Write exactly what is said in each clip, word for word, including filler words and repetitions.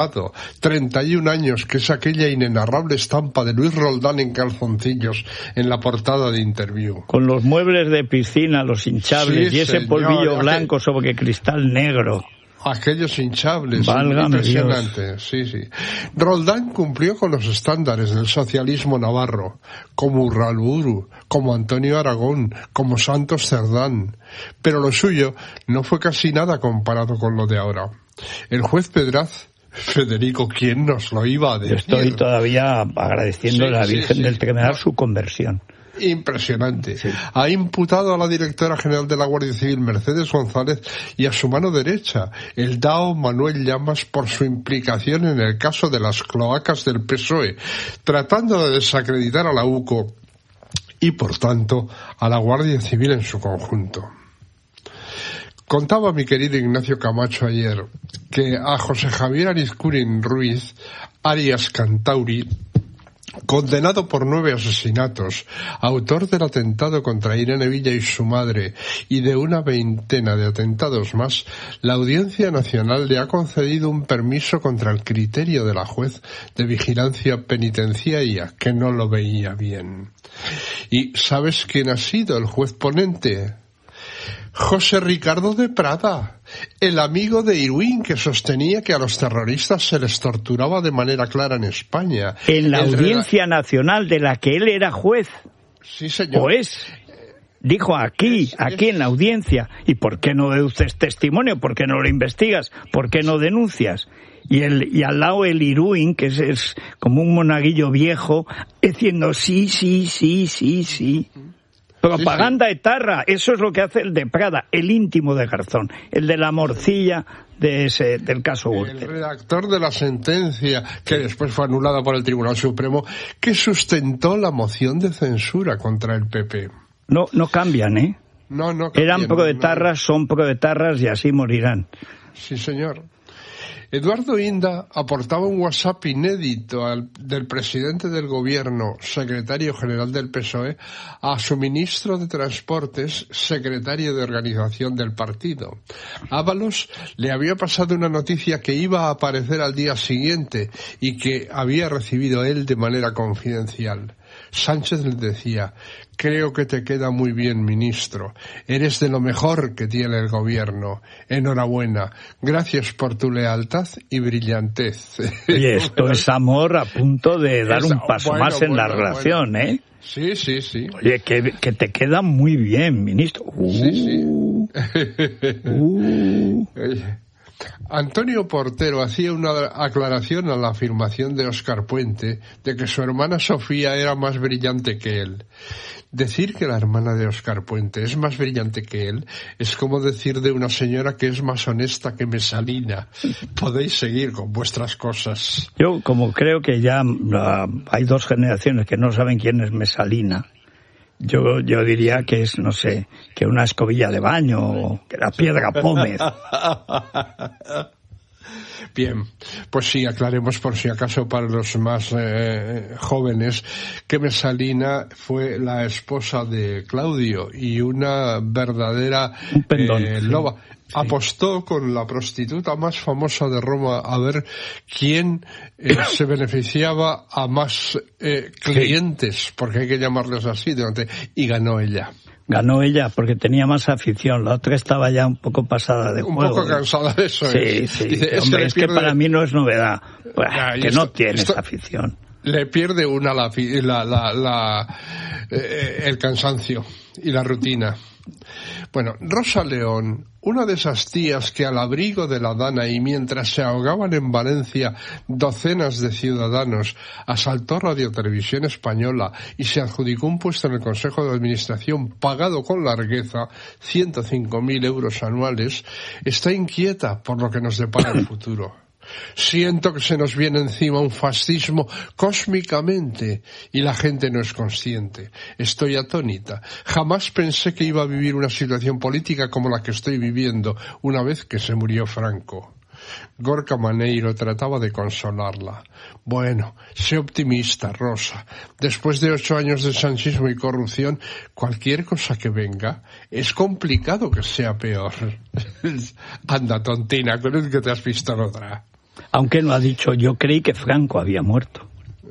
treinta y un años, que es aquella inenarrable estampa de Luis Roldán en calzoncillos en la portada de Interview. Con los muebles de piscina, los hinchables, sí, y ese señor, polvillo aquel... blanco sobre cristal negro. Aquellos hinchables, Válgame impresionantes, Dios. sí, sí. Roldán cumplió con los estándares del socialismo navarro, como Urralburu, como Antonio Aragón, como Santos Cerdán, pero lo suyo no fue casi nada comparado con lo de ahora. El juez Pedraz, Federico, ¿quién nos lo iba a decir? Estoy todavía agradeciendo sí, a la sí, Virgen sí. del Tremenar su conversión. Impresionante. Sí. Ha imputado a la directora general de la Guardia Civil, Mercedes González, y a su mano derecha, el Dao Manuel Llamas, por su implicación en el caso de las cloacas del P S O E, tratando de desacreditar a la U C O y, por tanto, a la Guardia Civil en su conjunto. Contaba mi querido Ignacio Camacho ayer que a José Javier Arizcurin Ruiz, Arias Cantauri, condenado por nueve asesinatos, autor del atentado contra Irene Villa y su madre y de una veintena de atentados más, la Audiencia Nacional le ha concedido un permiso contra el criterio de la juez de vigilancia penitenciaria, que no lo veía bien. ¿Y sabes quién ha sido el juez ponente? José Ricardo de Prada, el amigo de Irwin, que sostenía que a los terroristas se les torturaba de manera clara en España. En la el Audiencia rela... Nacional de la que él era juez. Sí, señor. ¿O es? Dijo aquí, es, aquí es... en la audiencia. ¿Y por qué no deduces testimonio? ¿Por qué no lo investigas? ¿Por qué no denuncias? Y, el, y al lado el Irwin, que es, es como un monaguillo viejo, diciendo sí, sí, sí, sí, sí. Propaganda sí, sí. etarra, eso es lo que hace el de Prada, el íntimo de Garzón, el de la morcilla de ese, del caso Gürtel. El redactor de la sentencia, que después fue anulada por el Tribunal Supremo, que sustentó la moción de censura contra el P P. No, no cambian, ¿eh? No, no cambian. Eran proetarras, no. Son proetarras y así morirán. Sí, señor. Eduardo Inda aportaba un WhatsApp inédito al, del presidente del gobierno, secretario general del P S O E, a su ministro de Transportes, secretario de organización del partido. Ábalos le había pasado una noticia que iba a aparecer al día siguiente y que había recibido él de manera confidencial. Sánchez le decía: creo que te queda muy bien, ministro. Eres de lo mejor que tiene el gobierno. Enhorabuena. Gracias por tu lealtad y brillantez. Y esto es amor a punto de dar un paso bueno, más en bueno, la relación, bueno. ¿eh? Sí, sí, sí. Oye, que, que te queda muy bien, ministro. Uh, sí, sí. uh. Antonio Portero hacía una aclaración a la afirmación de Óscar Puente de que su hermana Sofía era más brillante que él. Decir que la hermana de Óscar Puente es más brillante que él es como decir de una señora que es más honesta que Mesalina. Podéis seguir con vuestras cosas. Yo, como creo que ya uh, hay dos generaciones que no saben quién es Mesalina, Yo, yo diría que es, no sé, que una escobilla de baño o que la piedra pómez. Bien, pues sí, aclaremos por si acaso para los más eh, jóvenes que Mesalina fue la esposa de Claudio y una verdadera Un pendón, eh, sí. loba. Sí. Apostó con la prostituta más famosa de Roma a ver quién eh, se beneficiaba a más eh, clientes, sí. porque hay que llamarlos así, durante, y ganó ella. Ganó ella porque tenía más afición, la otra estaba ya un poco pasada de un juego. Un poco cansada de eso. Sí, es. sí, Dice, es hombre, que es pierde... que para mí no es novedad, pues, ya, que esto, no tienes esto... afición. Le pierde una la, la, la, la eh, el cansancio y la rutina. Bueno, Rosa León, una de esas tías que al abrigo de la Dana y mientras se ahogaban en Valencia docenas de ciudadanos, asaltó Radio Televisión Española y se adjudicó un puesto en el Consejo de Administración pagado con largueza, ciento cinco mil euros anuales, está inquieta por lo que nos depara el futuro. Siento que se nos viene encima un fascismo cósmicamente y la gente no es consciente. Estoy atónita. Jamás pensé que iba a vivir una situación política como la que estoy viviendo una vez que se murió Franco. Gorka Maneiro trataba de consolarla. Bueno, sé optimista, Rosa. Después de ocho años de sanchismo y corrupción, cualquier cosa que venga, es complicado que sea peor. Anda, tontina, con el que te has visto en otra. Aunque no ha dicho, yo creí que Franco había muerto.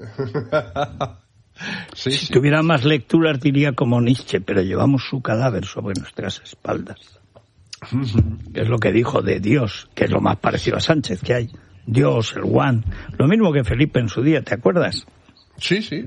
Sí, si sí. tuviera más lecturas diría como Nietzsche, pero llevamos su cadáver sobre nuestras espaldas. Que es lo que dijo de Dios, que es lo más parecido a Sánchez que hay. Dios, el One. Lo mismo que Felipe en su día, ¿te acuerdas? Sí, sí.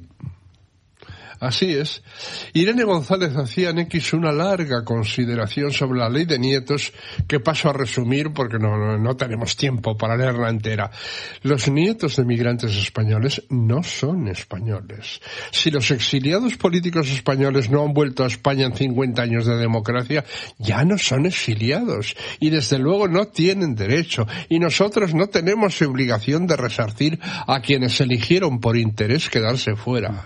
Así es. Irene González hacía en X una larga consideración sobre la ley de nietos que paso a resumir porque no, no, no tenemos tiempo para leerla entera. Los nietos de migrantes españoles no son españoles. Si los exiliados políticos españoles no han vuelto a España en cincuenta años de democracia, ya no son exiliados y desde luego no tienen derecho y nosotros no tenemos obligación de resarcir a quienes eligieron por interés quedarse fuera.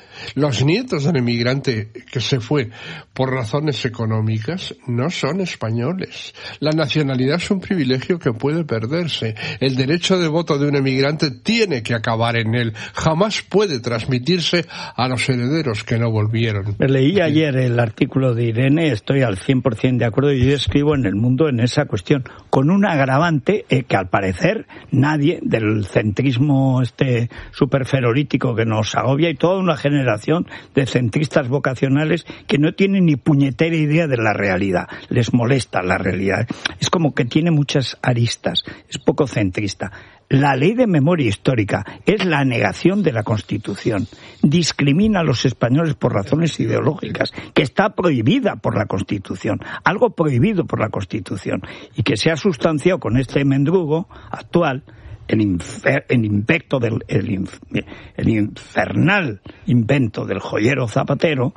Los nietos del emigrante que se fue por razones económicas no son españoles. La nacionalidad es un privilegio que puede perderse. El derecho de voto de un emigrante tiene que acabar en él. Jamás puede transmitirse a los herederos que no volvieron. Leí ayer el artículo de Irene, estoy al cien por ciento de acuerdo, y yo escribo en El Mundo en esa cuestión, con un agravante eh, que al parecer nadie del centrismo este superferolítico que nos agobia y toda una generación de centristas vocacionales que no tienen ni puñetera idea de la realidad, les molesta la realidad, es como que tiene muchas aristas, es poco centrista. La ley de memoria histórica es la negación de la Constitución, discrimina a los españoles por razones ideológicas, que está prohibida por la Constitución, algo prohibido por la Constitución, y que se ha sustanciado con este mendrugo actual, el, infer, el invento del el, inf, el infernal invento del joyero Zapatero,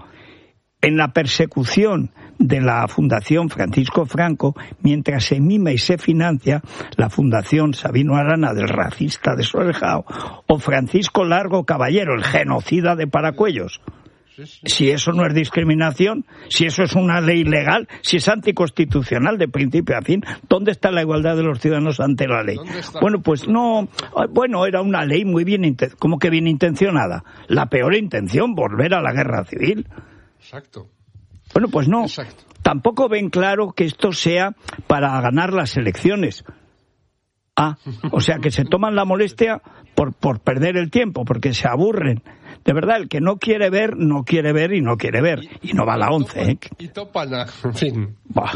en la persecución de la Fundación Francisco Franco, mientras se mima y se financia la Fundación Sabino Arana del racista de Soerjao, o Francisco Largo Caballero, el genocida de Paracuellos. Si eso no es discriminación, si eso es una ley legal, si es anticonstitucional de principio a fin, ¿dónde está la igualdad de los ciudadanos ante la ley? Bueno, pues no, bueno, era una ley muy bien, ¿cómo que bien intencionada? La peor intención, volver a la guerra civil. Exacto. Bueno, pues no. Exacto. Tampoco ven claro que esto sea para ganar las elecciones. Ah, o sea que se toman la molestia por, por perder el tiempo, porque se aburren. De verdad, el que no quiere ver, no quiere ver y no quiere ver. Y no va a la once, ¿eh? Y topan a... En fin. Bah.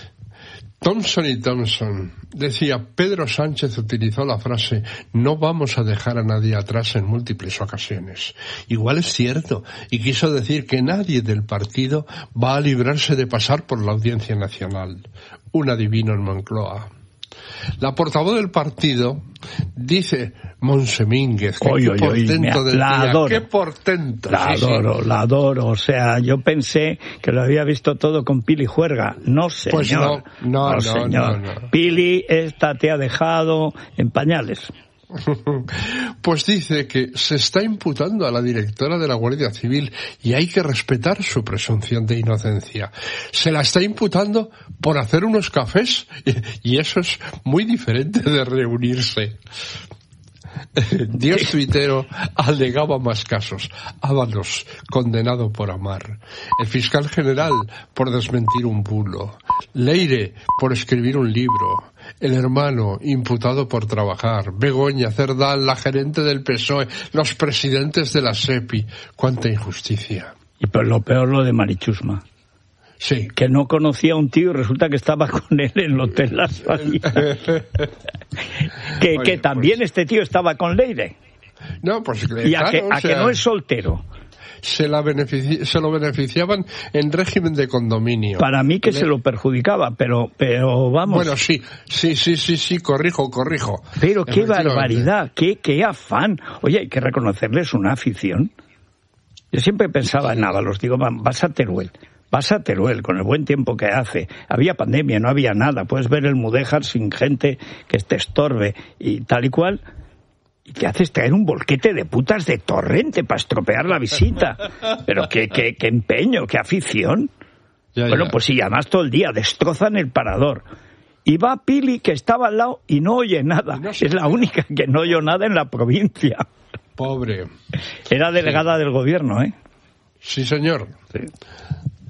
Thompson y Thompson decía, Pedro Sánchez utilizó la frase no vamos a dejar a nadie atrás en múltiples ocasiones. Igual es cierto, y quiso decir que nadie del partido va a librarse de pasar por la Audiencia Nacional. Un adivino en Moncloa. La portavoz del partido dice, Monsemínguez, que oy, qué oy, portento oy, del la día, adoro. qué portento. La sí, adoro, sí. la adoro, o sea, yo pensé que lo había visto todo con Pili Juerga. No, señor. Pues no, no, no, señor. no, no. Pili, esta te ha dejado en pañales. Pues dice que se está imputando a la directora de la Guardia Civil y hay que respetar su presunción de inocencia. Se la está imputando por hacer unos cafés y eso es muy diferente de reunirse. Dios tuitero alegaba más casos. Ábalos, condenado por amar. El fiscal general por desmentir un bulo. Leire por escribir un libro. El hermano imputado por trabajar. Begoña Cerdán, la gerente del P S O E. Los presidentes de la SEPI. Cuánta injusticia. Y pues lo peor lo de Marichusma. Sí. Que no conocía a un tío y resulta que estaba con él en el Hotel Las Vallas. que, Oye, que también pues... este tío estaba con Leire. No, pues y a, claro, que, a o sea... que no es soltero. Se, la benefici- se lo beneficiaban en régimen de condominio. Para mí que Le... se lo perjudicaba, pero pero vamos. Bueno, sí, sí, sí, sí, sí, corrijo, corrijo. Pero qué barbaridad, qué, qué afán. Oye, hay que reconocerles una afición. Yo siempre pensaba en Ábalos, digo, vas a Teruel, vas a Teruel con el buen tiempo que hace. Había pandemia, no había nada, puedes ver el Mudéjar sin gente que te estorbe y tal y cual. Y te haces traer un bolquete de putas de Torrente para estropear la visita. Pero qué, qué, qué empeño, qué afición. Ya, bueno, ya. Pues sí, además todo el día destrozan el parador. Y va Pili, que estaba al lado, y no oye nada. No es la única que no oyó nada en la provincia. Pobre. Era delegada sí. del gobierno, ¿eh? Sí, señor. Sí.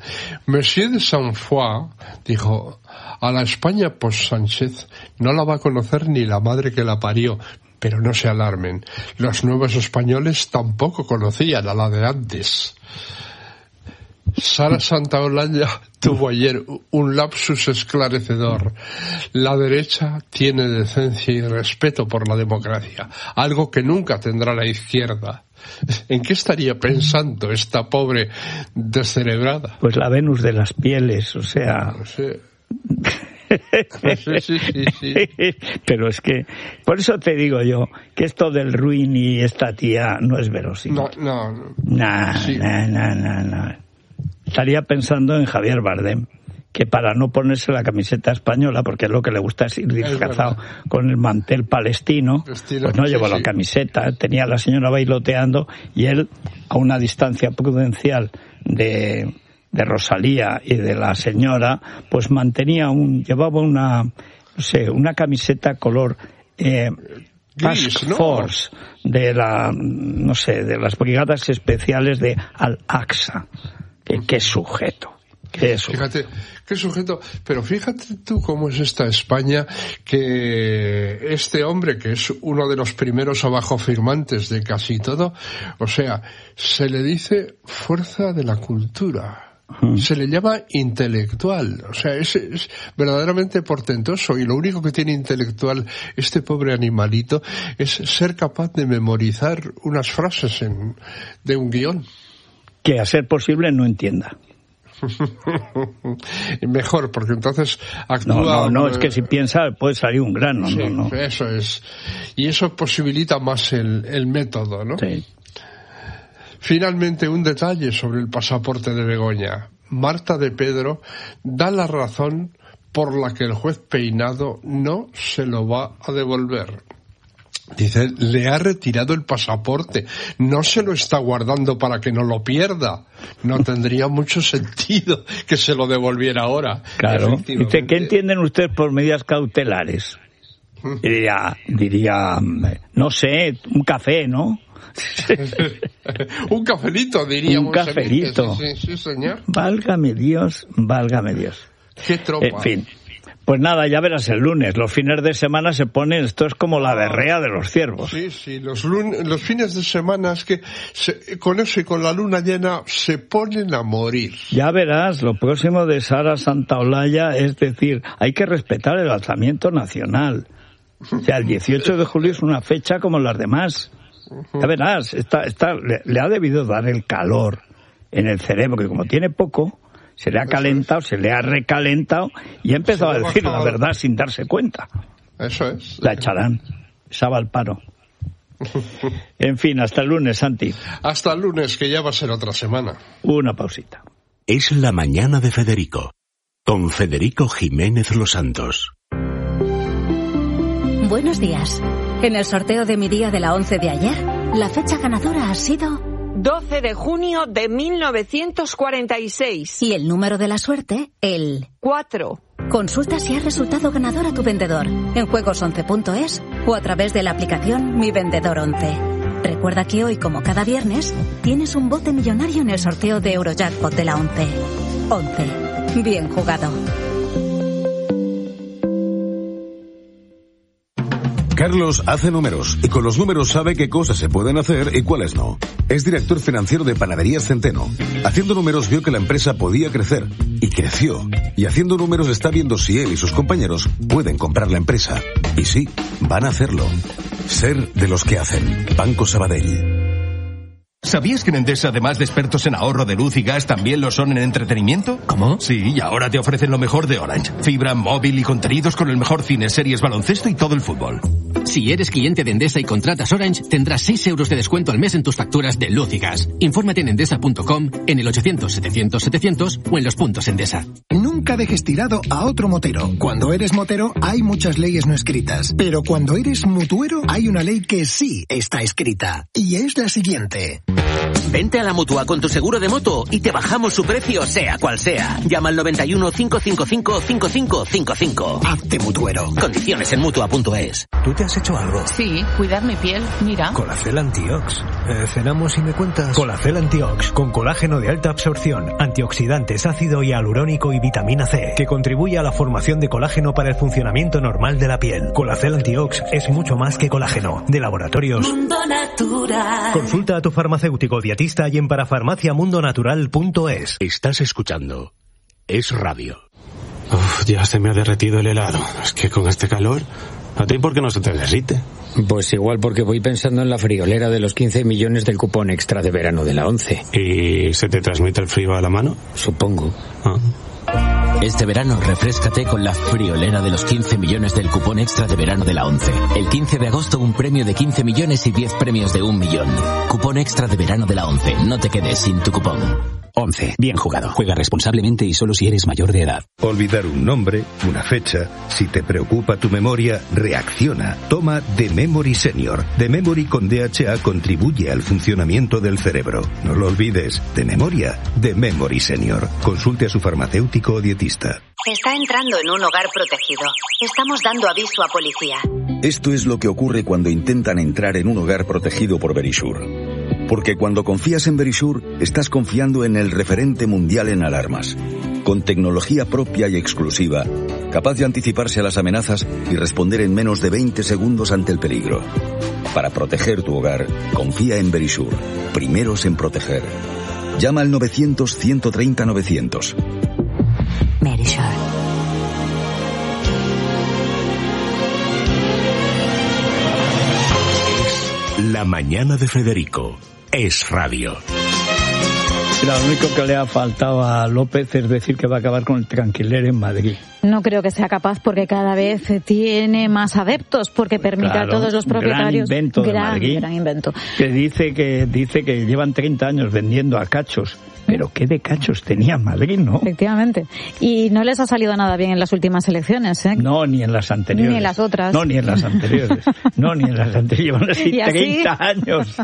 Monsieur de Saint-Foy dijo: a la España post-Sánchez no la va a conocer ni la madre que la parió. Pero no se alarmen, los nuevos españoles tampoco conocían a la de antes. Sara Santaolalla tuvo ayer un lapsus esclarecedor. La derecha tiene decencia y respeto por la democracia, algo que nunca tendrá la izquierda. ¿En qué estaría pensando esta pobre descerebrada? Pues la Venus de las pieles, o sea... No sé. Sí, sí, sí, sí. Pero es que, por eso te digo yo, que esto del Ruin y esta tía no es verosímil. No, no. no. Nah, sí. nah, nah, nah, nah. Estaría pensando en Javier Bardem, que para no ponerse la camiseta española, porque es lo que le gusta es ir disfrazado con el mantel palestino, Estilo, pues no llevó sí, la sí. camiseta, tenía a la señora bailoteando y él, a una distancia prudencial de... de Rosalía y de la señora, pues mantenía un, llevaba una, no sé, una camiseta color eh, Task ¿no? Force de la, no sé, de las brigadas especiales de Al-Aqsa. ¿Qué, qué sujeto? ¿Qué sujeto? Fíjate, qué sujeto, pero fíjate tú cómo es esta España, que este hombre, que es uno de los primeros abajo firmantes de casi todo, o sea, se le dice fuerza de la cultura. Se le llama intelectual, o sea, es, es verdaderamente portentoso, y lo único que tiene intelectual este pobre animalito es ser capaz de memorizar unas frases en, de un guión. Que a ser posible no entienda. Mejor, porque entonces actúa... No, no, no, es que si piensa puede salir un grano, sí, no, no. Eso es. Y eso posibilita más el, el método, ¿no? Sí. Finalmente, un detalle sobre el pasaporte de Begoña. Marta de Pedro da la razón por la que el juez Peinado no se lo va a devolver. Dice, le ha retirado el pasaporte, no se lo está guardando para que no lo pierda. No tendría mucho sentido que se lo devolviera ahora. Claro. Dice, ¿qué entienden ustedes por medidas cautelares? Diría, diría, no sé, un café, ¿no? Un cafelito, diríamos. Un cafelito. Sí, sí, sí, señor. Válgame Dios, válgame Dios. Qué tropa. En fin. Pues nada, ya verás el lunes. Los fines de semana se ponen, esto es como la berrea de los ciervos. Sí, sí, los, lun- los fines de semana es que se, con eso y con la luna llena se ponen a morir. Ya verás, lo próximo de Sara Santaolalla es decir, hay que respetar el alzamiento nacional. O sea, el dieciocho de julio es una fecha como las demás. Ya verás, está, está, le, le ha debido dar el calor en el cerebro, que como tiene poco, se le ha calentado, se le ha recalentado y ha empezado a decir la verdad sin darse cuenta. Eso es. La echarán. Esa va al paro. En fin, hasta el lunes, Santi. Hasta el lunes, que ya va a ser otra semana. Una pausita. Es la mañana de Federico, con Federico Jiménez Los Santos. Buenos días. En el sorteo de mi día de la once de ayer, la fecha ganadora ha sido... doce de junio de mil novecientos cuarenta y seis. Y el número de la suerte, el... cuatro. Consulta si has resultado ganador a tu vendedor en juegos once punto es o a través de la aplicación Mi Vendedor once. Recuerda que hoy, como cada viernes, tienes un bote millonario en el sorteo de Eurojackpot de la once. once. Bien jugado. Carlos hace números y con los números sabe qué cosas se pueden hacer y cuáles no. Es director financiero de Panaderías Centeno. Haciendo números vio que la empresa podía crecer y creció. Y haciendo números está viendo si él y sus compañeros pueden comprar la empresa. Y sí, van a hacerlo. Ser de los que hacen. Banco Sabadell. ¿Sabías que en Endesa, además de expertos en ahorro de luz y gas, también lo son en entretenimiento? ¿Cómo? Sí, y ahora te ofrecen lo mejor de Orange. Fibra, móvil y contenidos con el mejor cine, series, baloncesto y todo el fútbol. Si eres cliente de Endesa y contratas Orange, tendrás seis euros de descuento al mes en tus facturas de luz y gas. Infórmate en endesa punto com, en el ochocientos setecientos setecientos o en los puntos Endesa. Nunca dejes tirado a otro motero. Cuando eres motero hay muchas leyes no escritas, pero cuando eres mutuero hay una ley que sí está escrita, y es la siguiente. Vente a la Mutua con tu seguro de moto y te bajamos su precio sea cual sea. Llama al noventa y uno, cinco cinco cinco, cinco cinco cinco cinco. Hazte mutuero. Condiciones en Mutua punto es. ¿Tú te has hecho algo? Sí, cuidar mi piel, mira. Colacel Antiox. Eh, ¿Cenamos y me cuentas? Colacel Antiox, con colágeno de alta absorción, antioxidantes, ácido hialurónico y vitamina C, que contribuye a la formación de colágeno para el funcionamiento normal de la piel. Colacel Antiox es mucho más que colágeno. De Laboratorios Mundo Natural. Consulta a tu farmacéutico dietista y en parafarmacia mundo natural punto es. Estás escuchando Es Radio. Uf, ya se me ha derretido el helado. Es que con este calor, ¿a ti por qué no se te derrite? Pues igual porque voy pensando en la friolera de los quince millones del cupón extra de verano de la ONCE. ¿Y se te transmite el frío a la mano? Supongo. Ah. Este verano refréscate con la friolera de los quince millones del cupón extra de verano de la ONCE. El quince de agosto un premio de quince millones y diez premios de un millón. Cupón extra de verano de la ONCE. No te quedes sin tu cupón. once. Bien jugado. Juega responsablemente y solo si eres mayor de edad. Olvidar un nombre, una fecha. Si te preocupa tu memoria, reacciona. Toma The Memory Senior. The Memory con D H A contribuye al funcionamiento del cerebro. No lo olvides. De memoria, The Memory Senior. Consulte a su farmacéutico o dietista. Está entrando en un hogar protegido. Estamos dando aviso a policía. Esto es lo que ocurre cuando intentan entrar en un hogar protegido por Verisure. Porque cuando confías en Verisure, estás confiando en el referente mundial en alarmas. Con tecnología propia y exclusiva, capaz de anticiparse a las amenazas y responder en menos de veinte segundos ante el peligro. Para proteger tu hogar, confía en Verisure. Primeros en proteger. Llama al novecientos, ciento treinta, novecientos. Verisure. La mañana de Federico. Es Radio. Lo único que le ha faltado a López es decir que va a acabar con el Tranquiler en Madrid. No creo que sea capaz porque cada vez tiene más adeptos porque permite claro, a todos los propietarios. Gran invento gran, de Madrid. Gran invento. Que dice que dice que llevan treinta años vendiendo a cachos. Pero qué de cachos tenía Madrid, ¿no? Efectivamente. Y no les ha salido nada bien en las últimas elecciones, ¿eh? No, ni en las anteriores. Ni en las otras. No, ni en las anteriores. No, ni en las anteriores. Llevan así, así? treinta años.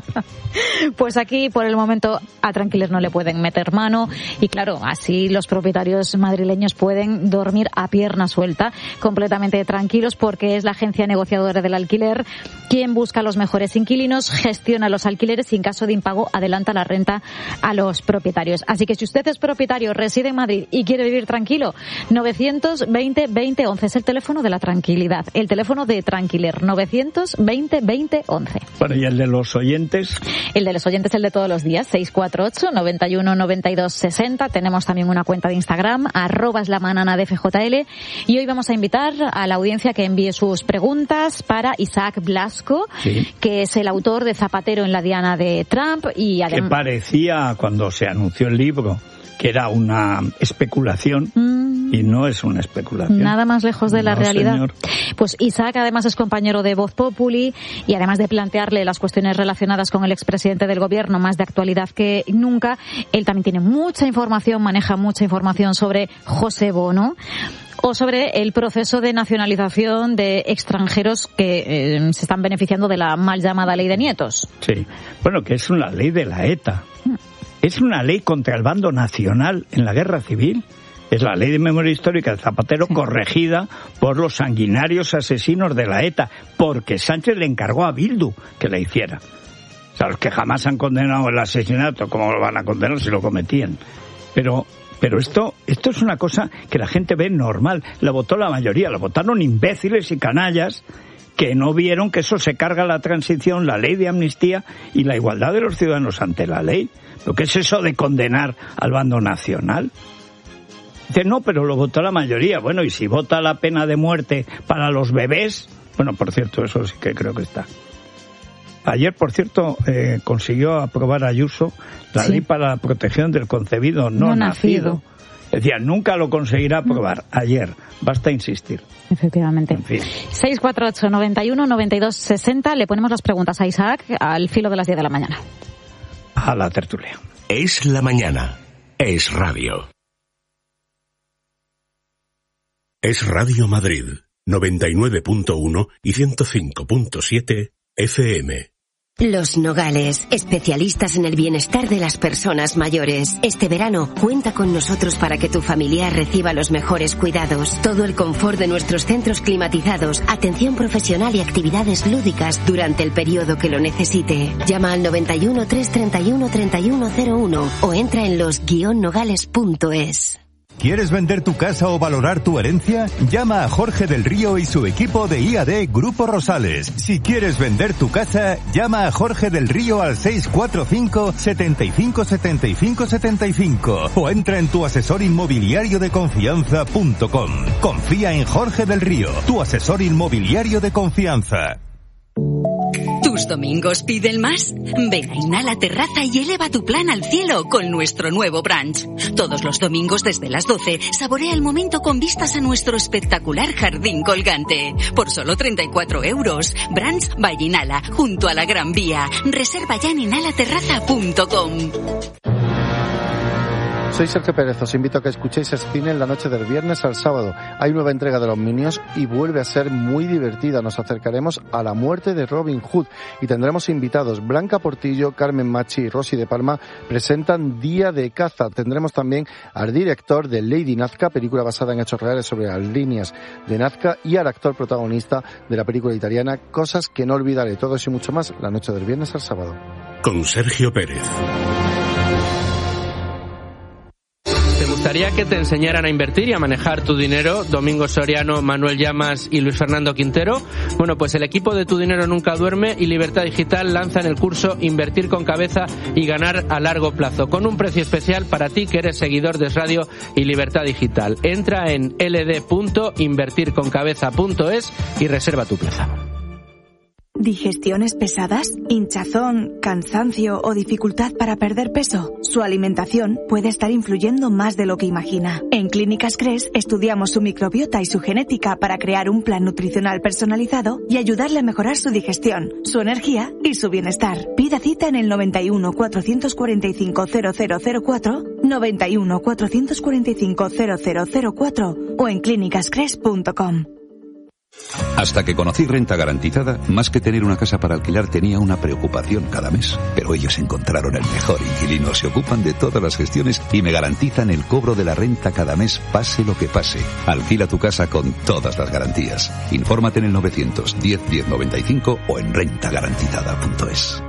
Pues aquí, por el momento, a Tranquiler no le pueden meter mano. Y claro, así los propietarios madrileños pueden dormir a pierna suelta, completamente tranquilos, porque es la agencia negociadora del alquiler quien busca los mejores inquilinos, gestiona los alquileres y en caso de impago adelanta la renta a los propietarios. Así que si usted es propietario, reside en Madrid y quiere vivir tranquilo, novecientos veinte, veinte, once es el teléfono de la tranquilidad, el teléfono de Tranquiler, novecientos veinte, veinte, once. Bueno, ¿y el de los oyentes? El de los oyentes, el de todos los días, seis cuatro ocho, noventa y uno, noventa y dos, sesenta. Tenemos también una cuenta de Instagram, arroba es la manana de F J L. Y hoy vamos a invitar a la audiencia que envíe sus preguntas para Isaac Blasco, sí, que es el autor de Zapatero en la diana de Trump. Y además, que parecía, cuando se anunció el libro, que era una especulación, mm. y no es una especulación. Nada más lejos de la no, realidad. Señor. Pues Isaac además es compañero de Voz Populi y además de plantearle las cuestiones relacionadas con el expresidente del gobierno más de actualidad que nunca, él también tiene mucha información, maneja mucha información sobre José Bono o sobre el proceso de nacionalización de extranjeros que eh, se están beneficiando de la mal llamada ley de nietos. Sí, bueno, que es una ley de la ETA. Mm. Es una ley contra el bando nacional en la guerra civil. Es la ley de memoria histórica de Zapatero, sí, corregida por los sanguinarios asesinos de la ETA, porque Sánchez le encargó a Bildu que la hiciera. O sea, los que jamás han condenado el asesinato, ¿cómo lo van a condenar si lo cometían? Pero pero esto esto es una cosa que la gente ve normal. La votó la mayoría, la votaron imbéciles y canallas que no vieron que eso se carga la transición, la ley de amnistía y la igualdad de los ciudadanos ante la ley. ¿Lo que es eso de condenar al bando nacional? Dice, no, pero lo votó la mayoría. Bueno, y si vota la pena de muerte para los bebés, bueno, por cierto, eso sí que creo que está. Ayer, por cierto, eh, consiguió aprobar Ayuso la sí. ley para la protección del concebido no, no nacido. nacido. Decía, nunca lo conseguirá aprobar. Ayer, basta insistir. Efectivamente. En fin. seis cuatro ocho, noventa y uno, noventa y dos, sesenta. Le ponemos las preguntas a Isaac al filo de las diez de la mañana. A la tertulia. Es la mañana. Es radio. Es Radio Madrid, noventa y nueve punto uno y ciento cinco punto siete F M. Los Nogales, especialistas en el bienestar de las personas mayores. Este verano, cuenta con nosotros para que tu familiar reciba los mejores cuidados. Todo el confort de nuestros centros climatizados, atención profesional y actividades lúdicas durante el periodo que lo necesite. Llama al noventa y uno, trescientos treinta y uno, treinta y uno cero uno o entra en los guion nogales punto es. ¿Quieres vender tu casa o valorar tu herencia? Llama a Jorge del Río y su equipo de I A D Grupo Rosales. Si quieres vender tu casa, llama a Jorge del Río al seis cuatro cinco, setenta y cinco, setenta y cinco, setenta y cinco o entra en tu asesor inmobiliario de confianza punto com. Confía en Jorge del Río, tu asesor inmobiliario de confianza. ¿Tus domingos piden más? Ven a Inhala Terraza y eleva tu plan al cielo con nuestro nuevo brunch. Todos los domingos desde las doce, saborea el momento con vistas a nuestro espectacular jardín colgante. Por solo treinta y cuatro euros. Brunch by Inhala, junto a la Gran Vía. Reserva ya en inhala terraza punto com. Soy Sergio Pérez, os invito a que escuchéis Cine en la noche del viernes al sábado. Hay nueva entrega de Los Minions y vuelve a ser muy divertida. Nos acercaremos a la muerte de Robin Hood y tendremos invitados. Blanca Portillo, Carmen Machi y Rosy de Palma presentan Día de Caza. Tendremos también al director de Lady Nazca, película basada en hechos reales sobre las líneas de Nazca, y al actor protagonista de la película italiana Cosas que no olvidaré. Todo eso y mucho más la noche del viernes al sábado. Con Sergio Pérez. ¿Te gustaría que te enseñaran a invertir y a manejar tu dinero? Domingo Soriano, Manuel Llamas y Luis Fernando Quintero. Bueno, pues el equipo de Tu Dinero Nunca Duerme y Libertad Digital lanzan el curso Invertir con Cabeza y Ganar a Largo Plazo, con un precio especial para ti que eres seguidor de Es Radio y Libertad Digital. Entra en l d punto invertir con cabeza punto es y reserva tu plaza. ¿Digestiones pesadas? ¿Hinchazón, cansancio o dificultad para perder peso? Su alimentación puede estar influyendo más de lo que imagina. En Clínicas Cres estudiamos su microbiota y su genética para crear un plan nutricional personalizado y ayudarle a mejorar su digestión, su energía y su bienestar. Pida cita en el noventa y uno, cuatrocientos cuarenta y cinco, cero cero cero cuatro, noventa y uno, cuatrocientos cuarenta y cinco, cero cero cero cuatro o en clínicas cres punto com. Hasta que conocí Renta Garantizada, más que tener una casa para alquilar tenía una preocupación cada mes. Pero ellos encontraron el mejor inquilino, se ocupan de todas las gestiones y me garantizan el cobro de la renta cada mes, pase lo que pase. Alquila tu casa con todas las garantías. Infórmate en el novecientos diez, diez noventa y cinco o en renta garantizada punto es.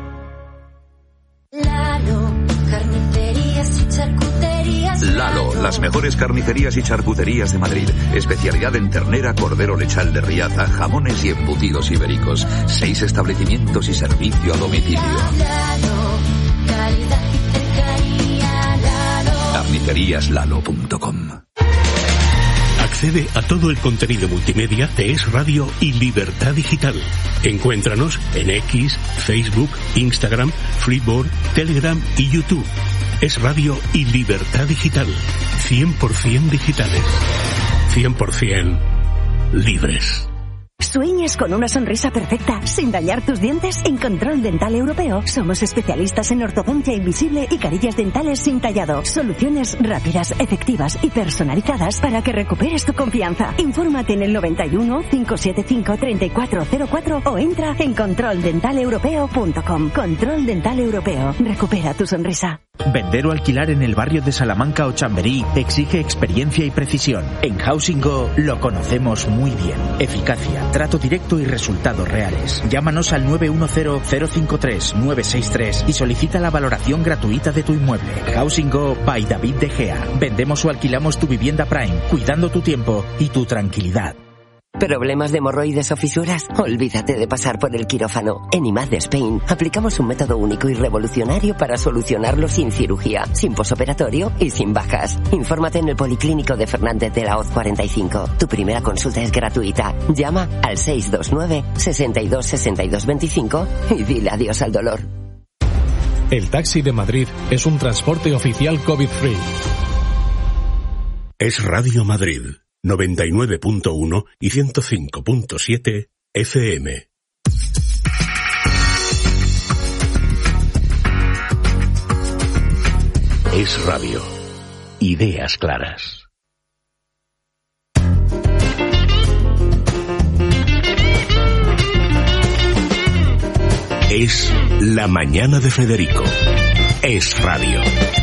Lalo, carnicerías y charcuterías. Lalo, las mejores carnicerías y charcuterías de Madrid. Especialidad en ternera, cordero lechal de Riaza, jamones y embutidos ibéricos. Seis establecimientos y servicio a domicilio. Lalo, calidad y cercanía. Lalo. carnicerías lalo punto com. Accede a todo el contenido multimedia de Es Radio y Libertad Digital. Encuéntranos en X, Facebook, Instagram, Freeboard, Telegram y YouTube. Es Radio y Libertad Digital. cien por ciento digitales. cien por ciento libres. ¿Sueñas con una sonrisa perfecta sin dañar tus dientes? En Control Dental Europeo somos especialistas en ortodoncia invisible y carillas dentales sin tallado. Soluciones rápidas, efectivas y personalizadas para que recuperes tu confianza. Infórmate en el noventa y uno, cinco siete cinco, treinta y cuatro cero cuatro o entra en control dental europeo punto com. Control Dental Europeo. Recupera tu sonrisa. Vender o alquilar en el barrio de Salamanca o Chamberí exige experiencia y precisión. En Housing Go lo conocemos muy bien. Eficacia, trato directo y resultados reales. Llámanos al nueve uno cero, cero cinco tres, nueve seis tres y solicita la valoración gratuita de tu inmueble. Housing Go by David De Gea. Vendemos o alquilamos tu vivienda Prime, cuidando tu tiempo y tu tranquilidad. ¿Problemas de hemorroides o fisuras? Olvídate de pasar por el quirófano. En I M A D de Spain aplicamos un método único y revolucionario para solucionarlo sin cirugía, sin posoperatorio y sin bajas. Infórmate en el Policlínico de Fernández de la Hoz cuarenta y cinco. Tu primera consulta es gratuita. Llama al seis dos nueve, sesenta y dos, sesenta y dos veinticinco y dile adiós al dolor. El Taxi de Madrid es un transporte oficial COVID-free. Es Radio Madrid. noventa y nueve punto uno y ciento cinco punto siete F M. Es Radio. Ideas claras. Es La Mañana de Federico. Es radio.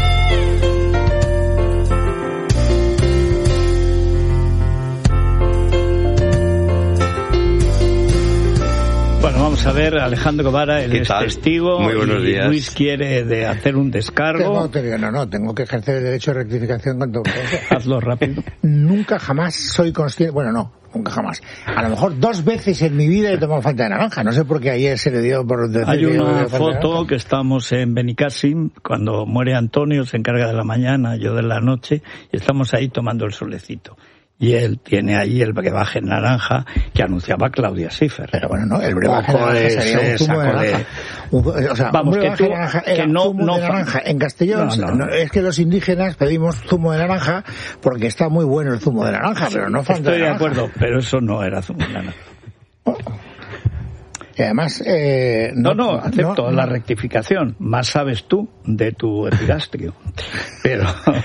Bueno, vamos a ver, Alejandro Vara, él es testigo. Muy buenos y días. Luis quiere de hacer un descargo. Tengo, no, no, tengo que ejercer el derecho de rectificación contra usted. Hazlo rápido. Nunca jamás soy consciente, bueno, no, nunca jamás. A lo mejor dos veces en mi vida he tomado Fanta de naranja. No sé por qué ayer se le dio por decir. Hay una de foto que estamos en Benicàssim, cuando muere Antonio, se encarga de la mañana, yo de la noche, y estamos ahí tomando el solecito. Y él tiene ahí el brebaje naranja que anunciaba Claudia Schiffer. Pero bueno, no, el brebaje naranja sería un zumo de naranja. Un, o sea, Vamos, un que, tú, naranja que no, zumo no, de naranja. En Castellón, no, no, no, es que los indígenas pedimos zumo de naranja porque está muy bueno el zumo de naranja, pero no Fanta Estoy de de naranja. acuerdo, pero eso no era zumo de naranja. Y además, eh, no, no, no acepto no, la rectificación. Más sabes tú de tu epigastrio. Pero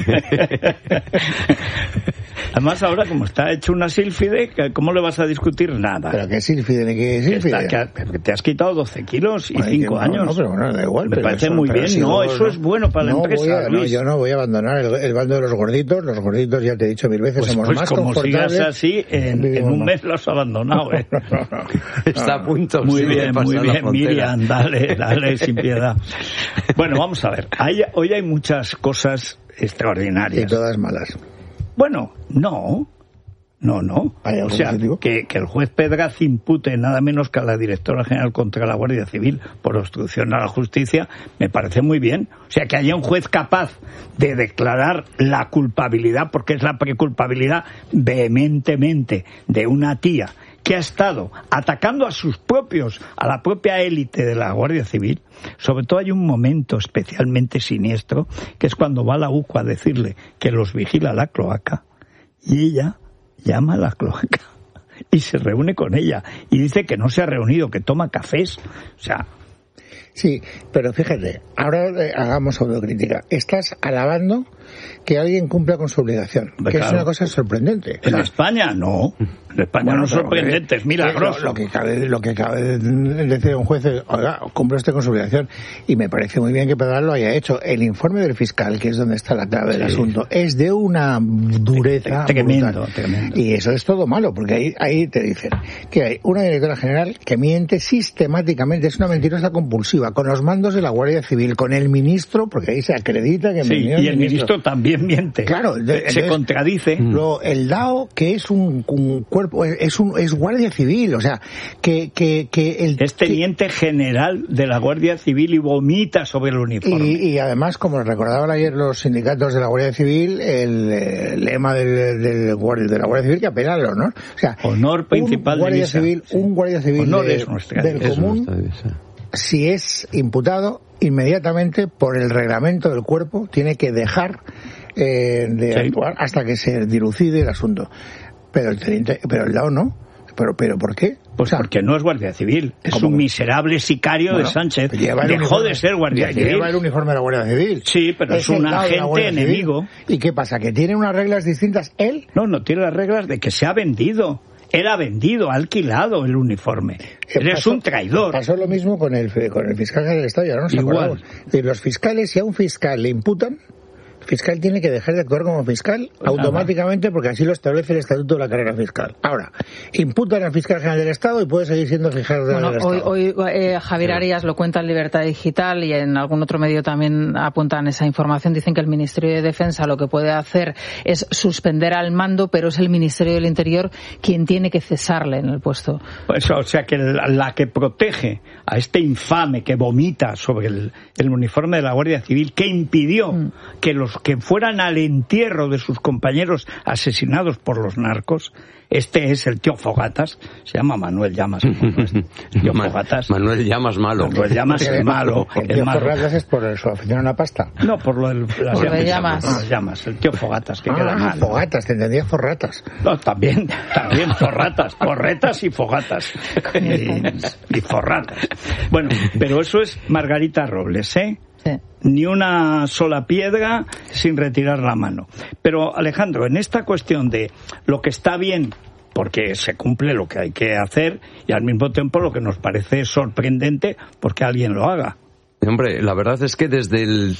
además ahora, como está hecho una sílfide, ¿cómo le vas a discutir nada? ¿Pero qué sílfide ni qué sílfide? Que está, que te has quitado doce kilos y bueno, cinco no, años. No, pero bueno, da igual. Me pero parece eso, muy bien. Si no, eso no, es bueno para la no empresa, voy a, Luis. No, yo no voy a abandonar el, el bando de los gorditos. Los gorditos, ya te he dicho mil veces, pues, somos pues más como confortables. Sigas así, en, en un mes lo has abandonado, ¿eh? No, no, no, está a punto. Muy sí, bien, muy bien, Miriam, dale, dale, sin piedad. Bueno, vamos a ver. Hay, hoy hay muchas cosas extraordinarias. Y todas malas. Bueno, no. No, no. O sea, que, que el juez Pedraz impute nada menos que a la directora general contra la Guardia Civil por obstrucción a la justicia, me parece muy bien. O sea, que haya un juez capaz de declarar la culpabilidad, porque es la preculpabilidad vehementemente de una tía que ha estado atacando a sus propios, a la propia élite de la Guardia Civil. Sobre todo hay un momento especialmente siniestro, que es cuando va la U C U a decirle que los vigila la cloaca, y ella llama a la cloaca y se reúne con ella y dice que no se ha reunido, que toma cafés. O sea... Sí, pero fíjate, ahora eh, hagamos autocrítica. Estás alabando que alguien cumpla con su obligación, que claro. Es una cosa sorprendente. En o sea, España no. En España bueno, no es sorprendente, es milagroso. Lo, lo, que cabe, lo que cabe decir un juez es, oiga, cumple usted con su obligación. Y me parece muy bien que Pedral lo haya hecho. El informe del fiscal, que es donde está la clave sí. del asunto, es de una dureza tremendo, tremendo. Y eso es todo malo, porque ahí, ahí te dicen que hay una directora general que miente sistemáticamente, es una mentirosa compulsiva, con los mandos de la Guardia Civil, con el ministro, porque ahí se acredita que... Sí, y el ministro, ministro también miente. Claro. De, se entonces, contradice. Lo, el D A O, que es un, un cuerpo, es un es Guardia Civil, o sea, que... que, que el, es teniente que, general de la Guardia Civil y vomita sobre el uniforme. Y, y además, como recordaban ayer los sindicatos de la Guardia Civil, el, el lema del, del guardia, de la Guardia Civil que apela al honor. O sea, honor principal un guardia de civil, sí. Un Guardia Civil honor de, es nuestra, del es común... nuestra, si es imputado, inmediatamente por el reglamento del cuerpo tiene que dejar eh, de sí. actuar hasta que se dilucide el asunto. Pero el teniente, pero el D A O no. Pero, pero ¿por qué? Pues o sea, porque no es Guardia Civil, es un miserable sicario bueno, de Sánchez. Dejó uniforme, de ser Guardia Civil. Lleva el uniforme de la Guardia Civil. Sí, pero es, es un agente enemigo. ¿Y qué pasa? ¿Que tiene unas reglas distintas él? No, no tiene las reglas de que se ha vendido. Él ha vendido, ha alquilado el uniforme. Él es un traidor. Pasó lo mismo con el, con el fiscal del Estado, ya no nos acordamos. De los fiscales, si a un fiscal le imputan, el fiscal tiene que dejar de actuar como fiscal pues automáticamente nada. Porque así lo establece el Estatuto de la Carrera Fiscal. Ahora, imputan al fiscal general del Estado y puede seguir siendo fiscal general bueno, del Estado. Hoy, hoy eh, Javier Arias lo cuenta en Libertad Digital y en algún otro medio también apuntan esa información. Dicen que el Ministerio de Defensa lo que puede hacer es suspender al mando, pero es el Ministerio del Interior quien tiene que cesarle en el puesto. Pues, o sea, que la, la que protege a este infame que vomita sobre el, el uniforme de la Guardia Civil, que impidió mm. que los que fueran al entierro de sus compañeros asesinados por los narcos. Este es el tío Fogatas, se llama Manuel Llamas. Tío Fogatas. Manuel Llamas malo. Manuel Llamas es malo. El tío Fogatas es por su afición a la pasta. No, por lo del, las por llamas. llamas. Las llamas. El tío Fogatas, que ah, queda mal. Fogatas, te entendía forratas. No, también, también forratas, porretas y fogatas. Y, y forratas. Bueno, pero eso es Margarita Robles, ¿eh? Sí. Ni una sola piedra sin retirar la mano. Pero, Alejandro, en esta cuestión de lo que está bien porque se cumple lo que hay que hacer y al mismo tiempo lo que nos parece sorprendente porque alguien lo haga. Hombre, la verdad es que desde el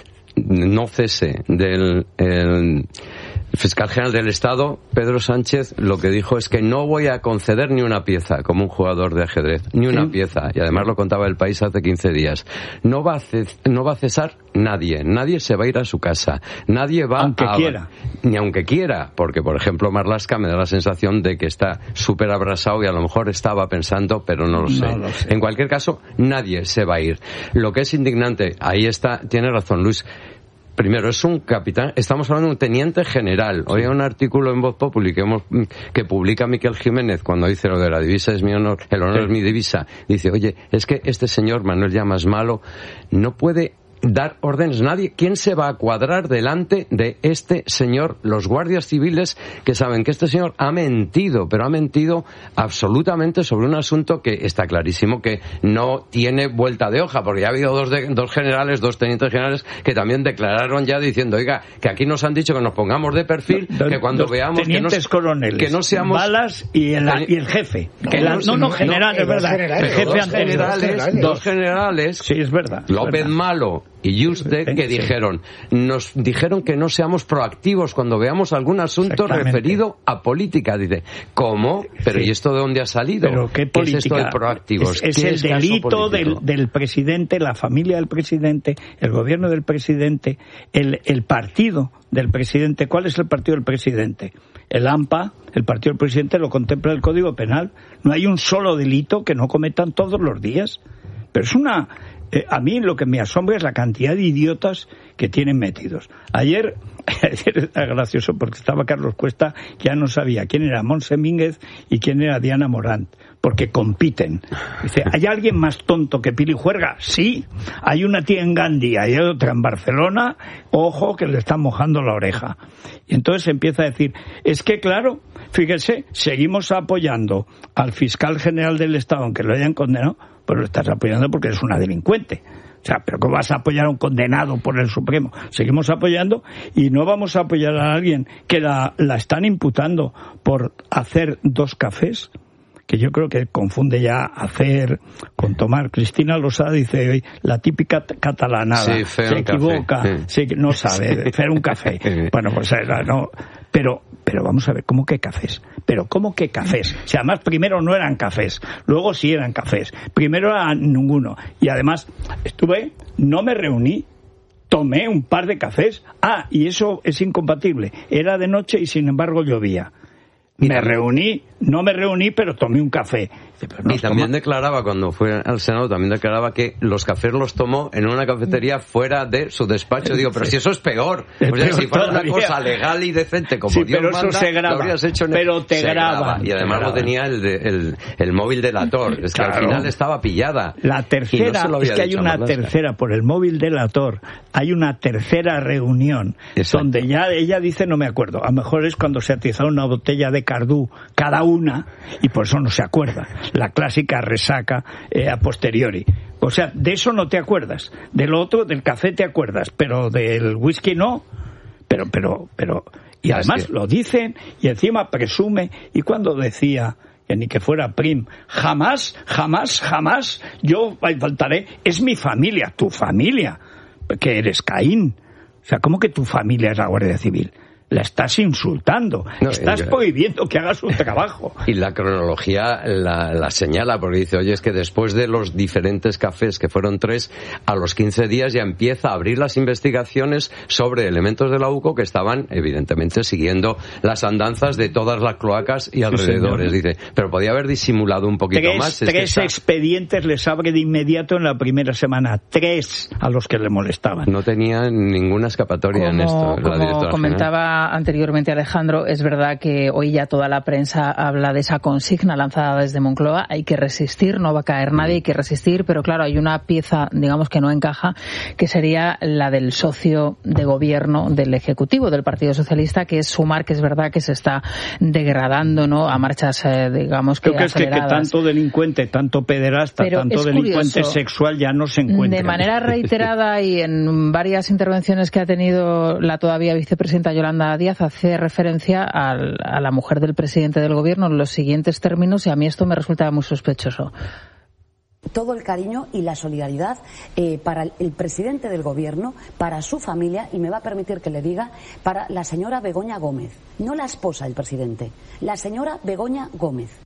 no cese del el fiscal general del Estado, Pedro Sánchez, lo que dijo es que no voy a conceder ni una pieza, como un jugador de ajedrez, ni una sí. pieza, y además lo contaba El País hace quince días. No va a ces- no va a cesar nadie, nadie se va a ir a su casa, nadie va aunque a... quiera. Ni aunque quiera, porque por ejemplo Marlaska me da la sensación de que está súper abrasado y a lo mejor estaba pensando, pero no lo sé. No lo sé. En cualquier caso, nadie se va a ir. Lo que es indignante, ahí está, tiene razón Luis. Primero, es un capitán, estamos hablando de un teniente general. Hoy hay un artículo en Voz Populi que, hemos, que publica Miquel Jiménez cuando dice lo de la divisa es mi honor, el honor sí. es mi divisa. Dice, oye, es que este señor Manuel Llamas Malo no puede dar órdenes nadie. ¿Quién se va a cuadrar delante de este señor? Los guardias civiles que saben que este señor ha mentido, pero ha mentido absolutamente sobre un asunto que está clarísimo que no tiene vuelta de hoja, porque ya ha habido dos, de, dos generales, dos tenientes generales que también declararon ya diciendo, oiga, que aquí nos han dicho que nos pongamos de perfil, do, que cuando veamos tenientes que, nos, coroneles, que no seamos Balas y el, y el jefe. Que no, la, no, no, general, no, es verdad. El jefe dos generales, dos generales, sí, es verdad. Es López verdad. Malo y Yuste, que dijeron, nos dijeron que no seamos proactivos cuando veamos algún asunto referido a política. Dice, ¿cómo? Pero sí. ¿y esto de dónde ha salido? ¿Pero qué, ¿Qué es esto de proactivos? Es, es el delito del, del presidente, la familia del presidente, el gobierno del presidente, el, el partido del presidente. ¿Cuál es el partido del presidente? El AMPA, el partido del presidente, lo contempla el Código Penal. No hay un solo delito que no cometan todos los días. Pero es una... Eh, a mí lo que me asombra es la cantidad de idiotas que tienen metidos. Ayer, ayer era gracioso porque estaba Carlos Cuesta, que ya no sabía quién era Montse Mínguez y quién era Diana Morant, porque compiten. Dice, ¿hay alguien más tonto que Pili Juerga? Sí. Hay una tía en Gandía y hay otra en Barcelona, ojo que le están mojando la oreja. Y entonces empieza a decir, es que claro, fíjese, seguimos apoyando al fiscal general del Estado, aunque lo hayan condenado, pero lo estás apoyando porque eres una delincuente. O sea, ¿pero cómo vas a apoyar a un condenado por el Supremo? Seguimos apoyando y no vamos a apoyar a alguien que la, la están imputando por hacer dos cafés, que yo creo que confunde ya hacer con tomar. Cristina Losada dice, la típica catalanada, sí, se equivoca, sí. se, no sabe, hacer un café. Bueno, pues no, pero, pero vamos a ver, ¿cómo que cafés? Pero ¿cómo que cafés? O sea, además primero no eran cafés, luego sí eran cafés, primero era ninguno. Y además estuve, no me reuní, tomé un par de cafés. Ah, y eso es incompatible, era de noche y sin embargo llovía. Me reuní, no me reuní, pero tomé un café. Pero no y también toma... declaraba, cuando fue al Senado, también declaraba que los cafés los tomó en una cafetería fuera de su despacho. Digo, pero si eso es peor. O sea, si fuera una cosa legal y decente, como sí, Dios pero manda, eso se graba, lo habrías hecho en el... pero te se graban. graba. Y además lo tenía el, de, el, el móvil delator. Es que claro, al final estaba pillada. La tercera, no es que hay una tercera, por el móvil delator, hay una tercera reunión. Exacto. Donde ya ella dice, no me acuerdo. A lo mejor es cuando se atizó una botella de Cardú cada una, y por eso no se acuerda. La clásica resaca eh, a posteriori. O sea, de eso no te acuerdas. Del otro, del café te acuerdas, pero del whisky no. Pero, pero, pero... Y además sí. Lo dicen, y encima presume, y cuando decía... que ni que fuera Prim, jamás, jamás, jamás yo faltaré, es mi familia, tu familia, que eres Caín. O sea, ¿cómo que tu familia es la Guardia Civil? La estás insultando, no, estás yo... prohibiendo que haga su trabajo. Y la cronología la, la señala, porque dice, oye, es que después de los diferentes cafés, que fueron tres, a los quince días ya empieza a abrir las investigaciones sobre elementos de la U C O que estaban, evidentemente, siguiendo las andanzas de todas las cloacas y alrededores. Sí, dice, pero podía haber disimulado un poquito tres, más. Tres es que está... expedientes les abre de inmediato en la primera semana, tres a los que le molestaban. No tenía ninguna escapatoria como, en esto, la directora como comentaba general. Anteriormente Alejandro, es verdad que hoy ya toda la prensa habla de esa consigna lanzada desde Moncloa, hay que resistir, no va a caer nadie, hay que resistir, pero claro, hay una pieza, digamos, que no encaja, que sería la del socio de gobierno del Ejecutivo, del Partido Socialista, que es Sumar, que es verdad que se está degradando, ¿no?, a marchas, eh, digamos, que Creo que es que, que tanto delincuente, tanto pederasta, pero tanto delincuente sexual ya no se encuentra. De manera reiterada y en varias intervenciones que ha tenido la todavía vicepresidenta Yolanda Yolanda Díaz hace referencia al, a la mujer del presidente del gobierno en los siguientes términos, y a mí esto me resulta muy sospechoso. Todo el cariño y la solidaridad eh, para el, el presidente del gobierno, para su familia, y me va a permitir que le diga, para la señora Begoña Gómez, no la esposa del presidente, la señora Begoña Gómez.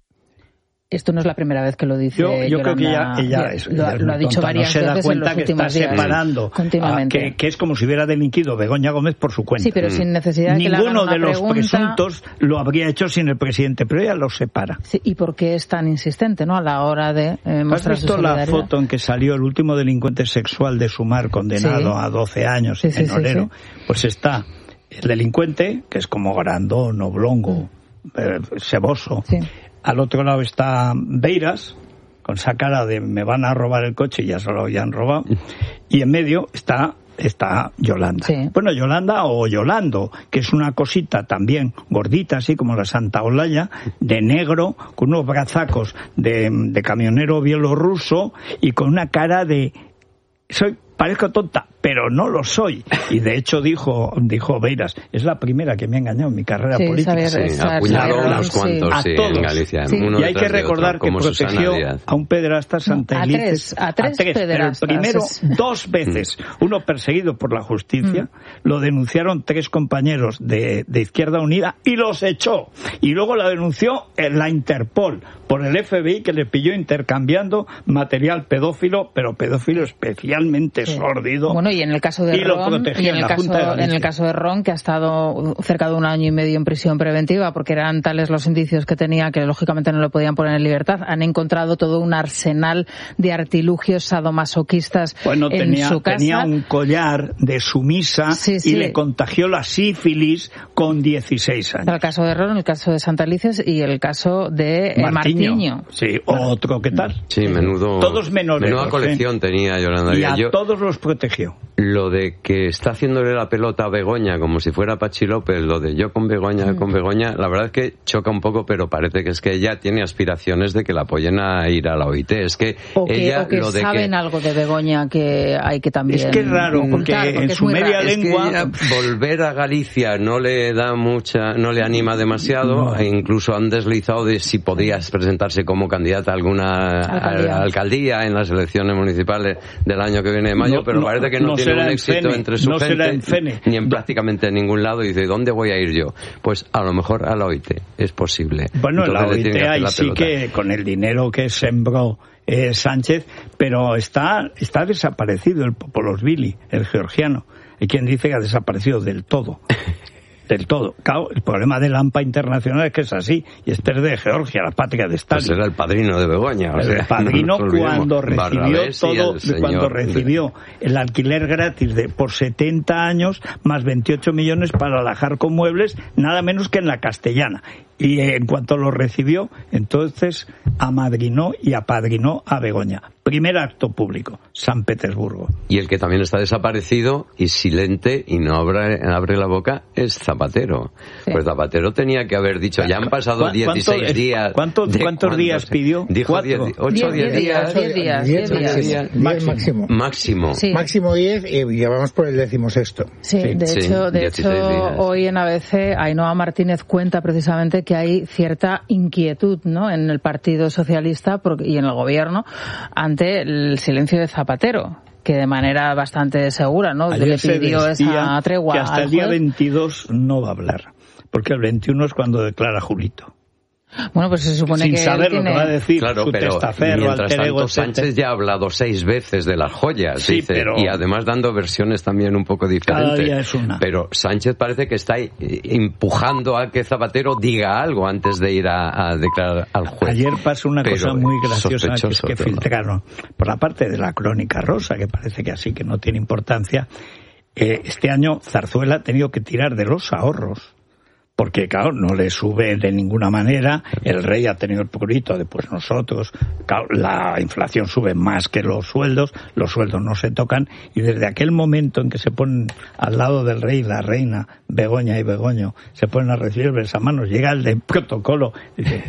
Esto no es la primera vez que lo dice. Yo, yo creo que ella, ella es, lo, lo ha dicho tonta, varias no se da veces cuenta en los que últimos está días. separando, Continuamente. a, que, que es como si hubiera delinquido Begoña Gómez por su cuenta. Sí, pero mm. sin necesidad de que le hagan Ninguno una de los pregunta. presuntos lo habría hecho sin el presidente, pero ella los separa. Sí, ¿y por qué es tan insistente, no, a la hora de eh, mostrar ¿Has visto su la solidaridad? foto en que salió el último delincuente sexual de Sumar condenado Sí. a doce años Sí, sí, en sí, Olero? sí. Pues está el delincuente, que es como grandón, oblongo, mm. eh, seboso. Sí. Al otro lado está Beiras, con esa cara de me van a robar el coche y ya se lo habían robado. Y en medio está está Yolanda. Sí. Bueno, Yolanda o Yolando, que es una cosita también gordita, así como la Santa Olaya, de negro, con unos brazacos de, de camionero bielorruso y con una cara de... soy parezco tonta, pero no lo soy. Y de hecho dijo dijo Beiras, es la primera que me ha engañado en mi carrera Sí, política. saber, Sí, saber, apuñaló saber, unos sí. cuantos, A sí, todos. en Galicia. Sí. Uno Y hay que detrás de recordar otro, que como Susana protegió Díaz. a un pederasta A santelices. tres, a tres pero el pederastas. primero dos veces. Uno perseguido por la justicia, mm. lo denunciaron tres compañeros de, de Izquierda Unida y los echó. Y luego la denunció en la Interpol por el F B I, que le pilló intercambiando material pedófilo, pero pedófilo especialmente Sí. sórdido. Bueno, y en el caso de y lo Ron, protegió y en en el la caso, Junta de Galicia. en el caso de Ron, que ha estado cerca de un año y medio en prisión preventiva, porque eran tales los indicios que tenía que lógicamente no lo podían poner en libertad. Han encontrado todo un arsenal de artilugios sadomasoquistas bueno, en tenía, su casa. tenía un collar de sumisa Sí, sí. y le contagió la sífilis con dieciséis años. El caso de Ron, el caso de Santa Alices y el caso de eh, Martiño. Martiño. Sí, otro, ¿qué tal? Sí, menudo... Todos menores. Menuda colección ¿eh? tenía Yolanda Y Díaz. a Yo, todos los protegió. Lo de que está haciéndole la pelota a Begoña como si fuera Pachi López, lo de yo con Begoña, con Begoña, la verdad es que choca un poco, pero parece que es que ella tiene aspiraciones de que la apoyen a ir a la O I T. Es que O que, ella o que lo de saben que... algo de Begoña que hay que también Es que es raro, porque ocultar, en es su muy media raro. Es que lengua- ella volver a Galicia no le da mucha, no le anima demasiado, No. e incluso han deslizado de si podías presentarse como candidata a alguna Alcaldía. a- alcaldía en las elecciones municipales del año que viene de mayo, No, pero no, parece que no, no tiene será un en éxito Fene, entre su no será gente en Fene. ni en prácticamente en ningún lado, y dice, ¿dónde voy a ir yo? Pues a lo mejor a la O I T, es posible. Bueno, en la Entonces O le I tiene T hacer ahí la sí pelota. que con el dinero que sembró eh, Sánchez, pero está está desaparecido el Popolosvili, el georgiano. Hay quien dice que ha desaparecido del todo. Del todo. Claro, el problema del AMPA internacional es que es así, y este es de Georgia, la patria de Stalin. Pues era el padrino de Begoña. O El sea, padrino no nos olvidemos. cuando recibió Barrabés y todo, el señor cuando de- recibió el alquiler gratis de por setenta años, más veintiocho millones para la Jarco Muebles, nada menos que en la Castellana. Y en cuanto lo recibió, entonces amadrinó y apadrinó a Begoña. Primer acto público, San Petersburgo. Y el que también está desaparecido y silente y no abre, abre la boca es Zapatero. Sí. Pues Zapatero tenía que haber dicho, ya han pasado ¿Cuánto- dieciséis días. ¿Cuántos, de cuántos cuando días se- pidió? Dijo ¿Cuatro? ocho o diez días. diez días, Diez diez días. máximo. Diez Máximo. máximo. Máximo. Sí. Máximo diez y ya vamos por el decimosexto. Sí, Sí, de sí, hecho, de dieciséis hecho días. hoy en A B C Ainhoa Martínez cuenta precisamente que hay cierta inquietud, ¿no?, en el Partido Socialista por- y en el Gobierno ante el silencio de Zapatero, que de manera bastante segura, ¿no?, Ayer le se pidió decía esa tregua que hasta al el día juez. veintidós no va a hablar, porque el veintiuno es cuando declara Julito. Bueno, pues se supone Sin que saber él lo tiene... que va a decir Claro, su pero testaferro, mientras alter ego, tanto etcétera. Sánchez ya ha hablado seis veces de las joyas, Sí, dice, pero- y además dando versiones también un poco diferentes. Cada día es una. Pero Sánchez parece que está eh, empujando a que Zapatero diga algo antes de ir a, a declarar al juez. Ayer pasó una Pero cosa muy graciosa, que es sospechoso que todo. filtraron por la parte de la Crónica Rosa, que parece que así que no tiene importancia. Eh, este año Zarzuela ha tenido que tirar de los ahorros, porque claro, no le sube de ninguna manera, el rey ha tenido el purito de pues nosotros, claro, la inflación sube más que los sueldos, los sueldos no se tocan, y desde aquel momento en que se ponen al lado del rey y la reina, Begoña y Begoño, se ponen a recibir besamanos, llega el de protocolo, y dice,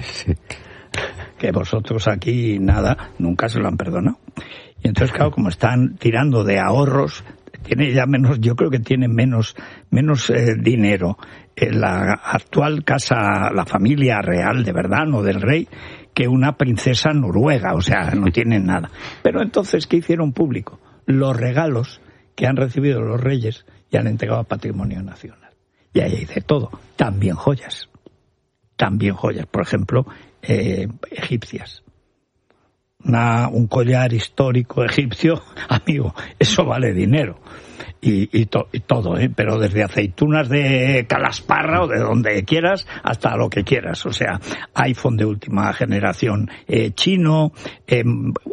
que vosotros aquí nada, nunca se lo han perdonado. Y entonces, claro, como están tirando de ahorros, tiene ya menos, yo creo que tiene menos, menos eh, dinero en la actual casa, la familia real de verdad, no del rey, que una princesa noruega, o sea, no tienen nada. Pero entonces, ¿qué hicieron público? Los regalos que han recibido los reyes y han entregado a Patrimonio Nacional. Y ahí dice todo, también joyas, también joyas, por ejemplo, eh, egipcias. Una, un collar histórico egipcio, amigo, eso vale dinero. Y, y, to, y todo, ¿eh? Pero desde aceitunas de Calasparra o de donde quieras hasta lo que quieras. O sea, iPhone de última generación eh, chino, eh,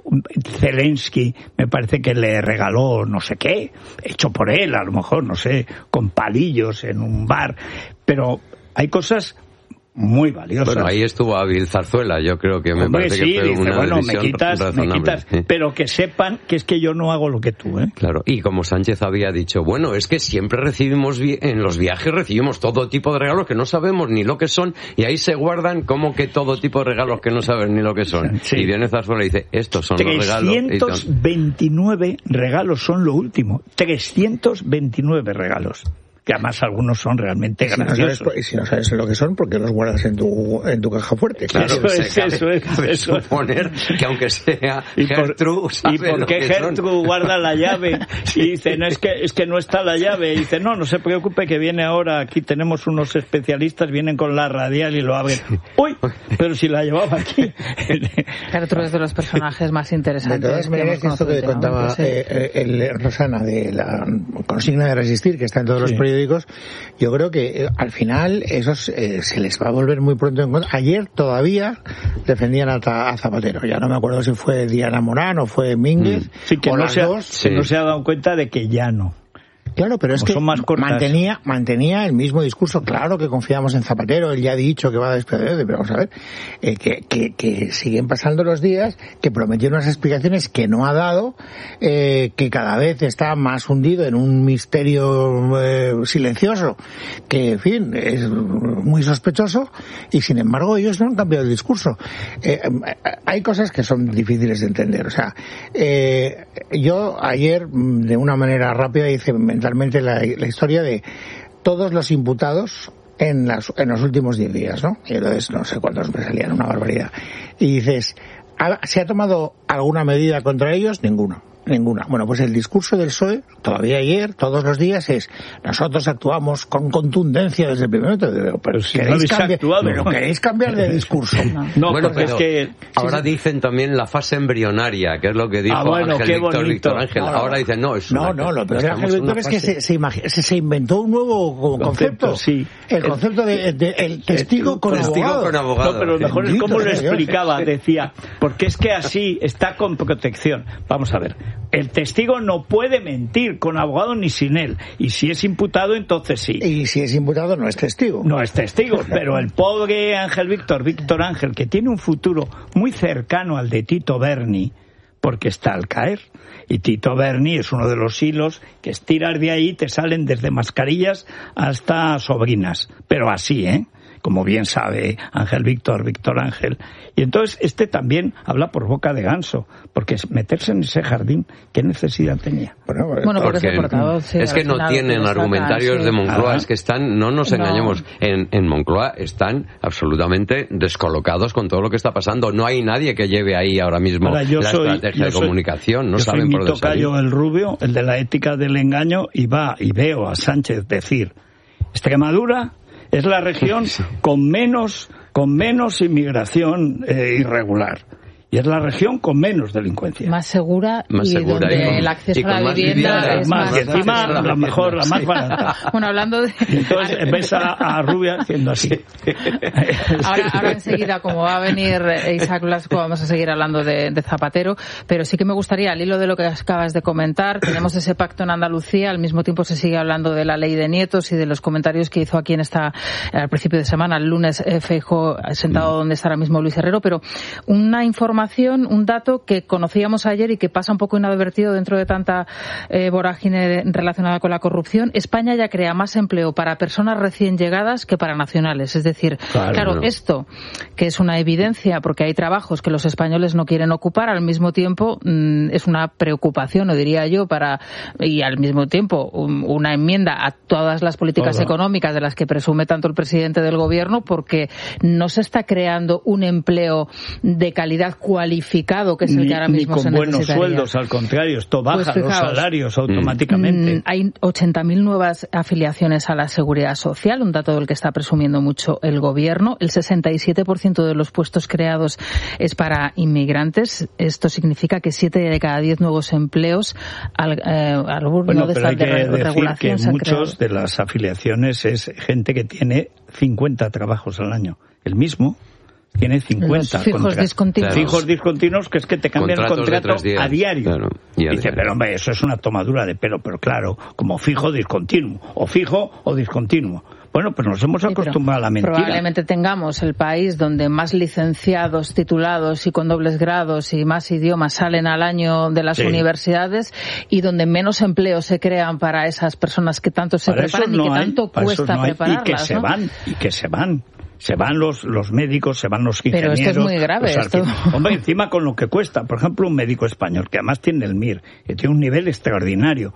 Zelensky me parece que le regaló no sé qué, hecho por él, a lo mejor, no sé, con palillos en un bar. Pero hay cosas muy valiosas. Bueno, ahí estuvo hábil Zarzuela, yo creo que me Hombre, parece sí, que fue dice, una bueno, decisión me quitas, razonable. me quitas, Sí. pero que sepan que es que yo no hago lo que tú, ¿eh? Claro, y como Sánchez había dicho, bueno, es que siempre recibimos, vi- en los viajes recibimos todo tipo de regalos que no sabemos ni lo que son, y ahí se guardan como que todo tipo de regalos que no saben ni lo que son. Sí. Y viene Zarzuela y dice, estos son los regalos. trescientos veintinueve regalos son lo último. trescientos veintinueve regalos. Que además algunos son realmente Si no, sabes, grandiosos. y si no sabes lo que son, ¿por qué los guardas en tu, en tu caja fuerte? Claro, Eso se es, cabe- eso es, cabe eso es. suponer que aunque sea ¿Y por, Gertrude, ¿y sabe por lo qué que son. Gertrude guarda la llave? Y dice, no, es que, es que no está la llave. Y dice, no, no se preocupe que viene ahora, aquí tenemos unos especialistas, vienen con la radial y lo abren. ¡Uy! Pero si la llevaba aquí. Gertrude es de los personajes más interesantes. De todas maneras, que hemos esto que conocido contaba últimamente, sí. eh, el, Rosana de la consigna de resistir, que está en todos los Sí. periódicos, yo creo que eh, al final esos eh, se les va a volver muy pronto en contra. Ayer todavía defendían a, Ta- a Zapatero. Ya no me acuerdo si fue Diana Morán o fue Mínguez. Sí, que o no las se, ha, dos. que no se ha dado cuenta de que ya no. Claro, pero es Como que son más cortas. mantenía mantenía el mismo discurso. Claro que confiamos en Zapatero, él ya ha dicho que va a despedir, pero vamos a ver, eh, que, que, que siguen pasando los días, que prometió unas explicaciones que no ha dado, eh, que cada vez está más hundido en un misterio eh, silencioso, que, en fin, es muy sospechoso, y sin embargo ellos no han cambiado el discurso. Eh, hay cosas que son difíciles de entender. O sea, eh, yo ayer, de una manera rápida, hice mentalmente la, la historia de todos los imputados en, las, en los últimos diez días, ¿no? Y entonces no sé cuántos me salían, una barbaridad. Y dices, ¿se ha tomado alguna medida contra ellos? Ninguna. Ninguna. Bueno, pues el discurso del P S O E, todavía ayer, todos los días, es nosotros actuamos con contundencia desde el primer momento. Pero, Pero si no queréis, habéis cambiar, actuado. pero queréis cambiar de discurso. No, Bueno, porque pero es que... ahora sí, sí. dicen también la fase embrionaria, que es lo que dijo Ah, bueno, Ángel qué Víctor, bonito. Víctor Ángel. No, ahora dicen, no, es No, una- no, lo peor de estamos Ángel en una Víctor es que fase- se, se, imagi- se, se inventó un nuevo co- concepto. Concepto, sí. El concepto de, de- el testigo con Testigo abogado. con abogado. No, pero lo mejor es Bendito cómo lo sea Dios. explicaba. Decía, porque es que así está con protección. Vamos a ver, el testigo no puede mentir con abogado ni sin él. Y si es imputado, entonces sí. Y si es imputado, no es testigo. No es testigo, pero el pobre Ángel Víctor, Víctor Ángel, que tiene un futuro muy cercano al de Tito Berni, porque está al caer. Y Tito Berni es uno de los hilos que estiras de ahí, te salen desde mascarillas hasta sobrinas. Pero así, ¿eh? Como bien sabe Ángel Víctor, Víctor Ángel. Y entonces este también habla por boca de ganso, porque meterse en ese jardín, ¿qué necesidad tenía? Bueno, Bueno, porque Porque es el portavoz, sí, es que al no final tienen lo saca, argumentarios sí. de Moncloa, Ah. es que están, no nos No. engañemos, en, en Moncloa están absolutamente descolocados con todo lo que está pasando. No hay nadie que lleve ahí ahora mismo Ahora, yo la soy- estrategia yo de soy- comunicación, no yo saben soy por mi dónde salir. tocayo el rubio, el de la ética del engaño, y va y veo a Sánchez decir, Extremadura es la región con menos con menos inmigración eh, irregular. Y es la región con menos delincuencia. Más segura Más y segura donde y con- el acceso y con a la más vivienda vivienda, es más, más y encima fácil. la mejor, la más barata. Bueno, hablando de... Y entonces ves a, a Rubia haciendo así. Ahora, ahora enseguida, como va a venir Isaac Blasco, vamos a seguir hablando de, de Zapatero, pero sí que me gustaría, al hilo de lo que acabas de comentar, tenemos ese pacto en Andalucía, al mismo tiempo se sigue hablando de la ley de nietos y de los comentarios que hizo aquí en esta, al principio de semana, el lunes, eh, Feijóo, sentado donde está ahora mismo Luis Herrero, pero una información información, un dato que conocíamos ayer y que pasa un poco inadvertido dentro de tanta eh, vorágine relacionada con la corrupción. España ya crea más empleo para personas recién llegadas que para nacionales. Es decir, claro, claro esto, que es una evidencia, porque hay trabajos que los españoles no quieren ocupar, al mismo tiempo mmm, es una preocupación, o diría yo, para y al mismo tiempo un, una enmienda a todas las políticas Hola. económicas de las que presume tanto el presidente del gobierno, porque no se está creando un empleo de calidad cualificado, que es el ni, que ahora mismo se necesitaría. Ni con buenos sueldos, al contrario, esto baja pues fijaos, los salarios automáticamente. Mm, hay ochenta mil nuevas afiliaciones a la Seguridad Social, un dato del que está presumiendo mucho el gobierno. El sesenta y siete por ciento de los puestos creados es para inmigrantes. Esto significa que siete de cada diez nuevos empleos al, eh, al bueno, de pero hay de que decir que muchos creado. de las afiliaciones es gente que tiene cincuenta trabajos al año. El mismo tiene cincuenta. Los fijos contra... discontinuos. Claro. Fijos discontinuos, que es que te cambian el contrato a diario. Claro, y a Dice, diario. pero hombre, eso es una tomadura de pelo, pero claro, como fijo discontinuo, o fijo o discontinuo. Bueno, pues nos hemos acostumbrado sí, a la mentira. Probablemente tengamos el país donde más licenciados, titulados y con dobles grados y más idiomas salen al año de las sí. universidades, y donde menos empleos se crean para esas personas que tanto se para preparan no y que hay, tanto cuesta no hay, prepararlas. Y que se ¿no? van, y que se van. Se van los, los médicos, se van los ingenieros. Pero esto es muy grave. Esto... Hombre, encima con lo que cuesta. Por ejemplo, un médico español, que además tiene el M I R, que tiene un nivel extraordinario.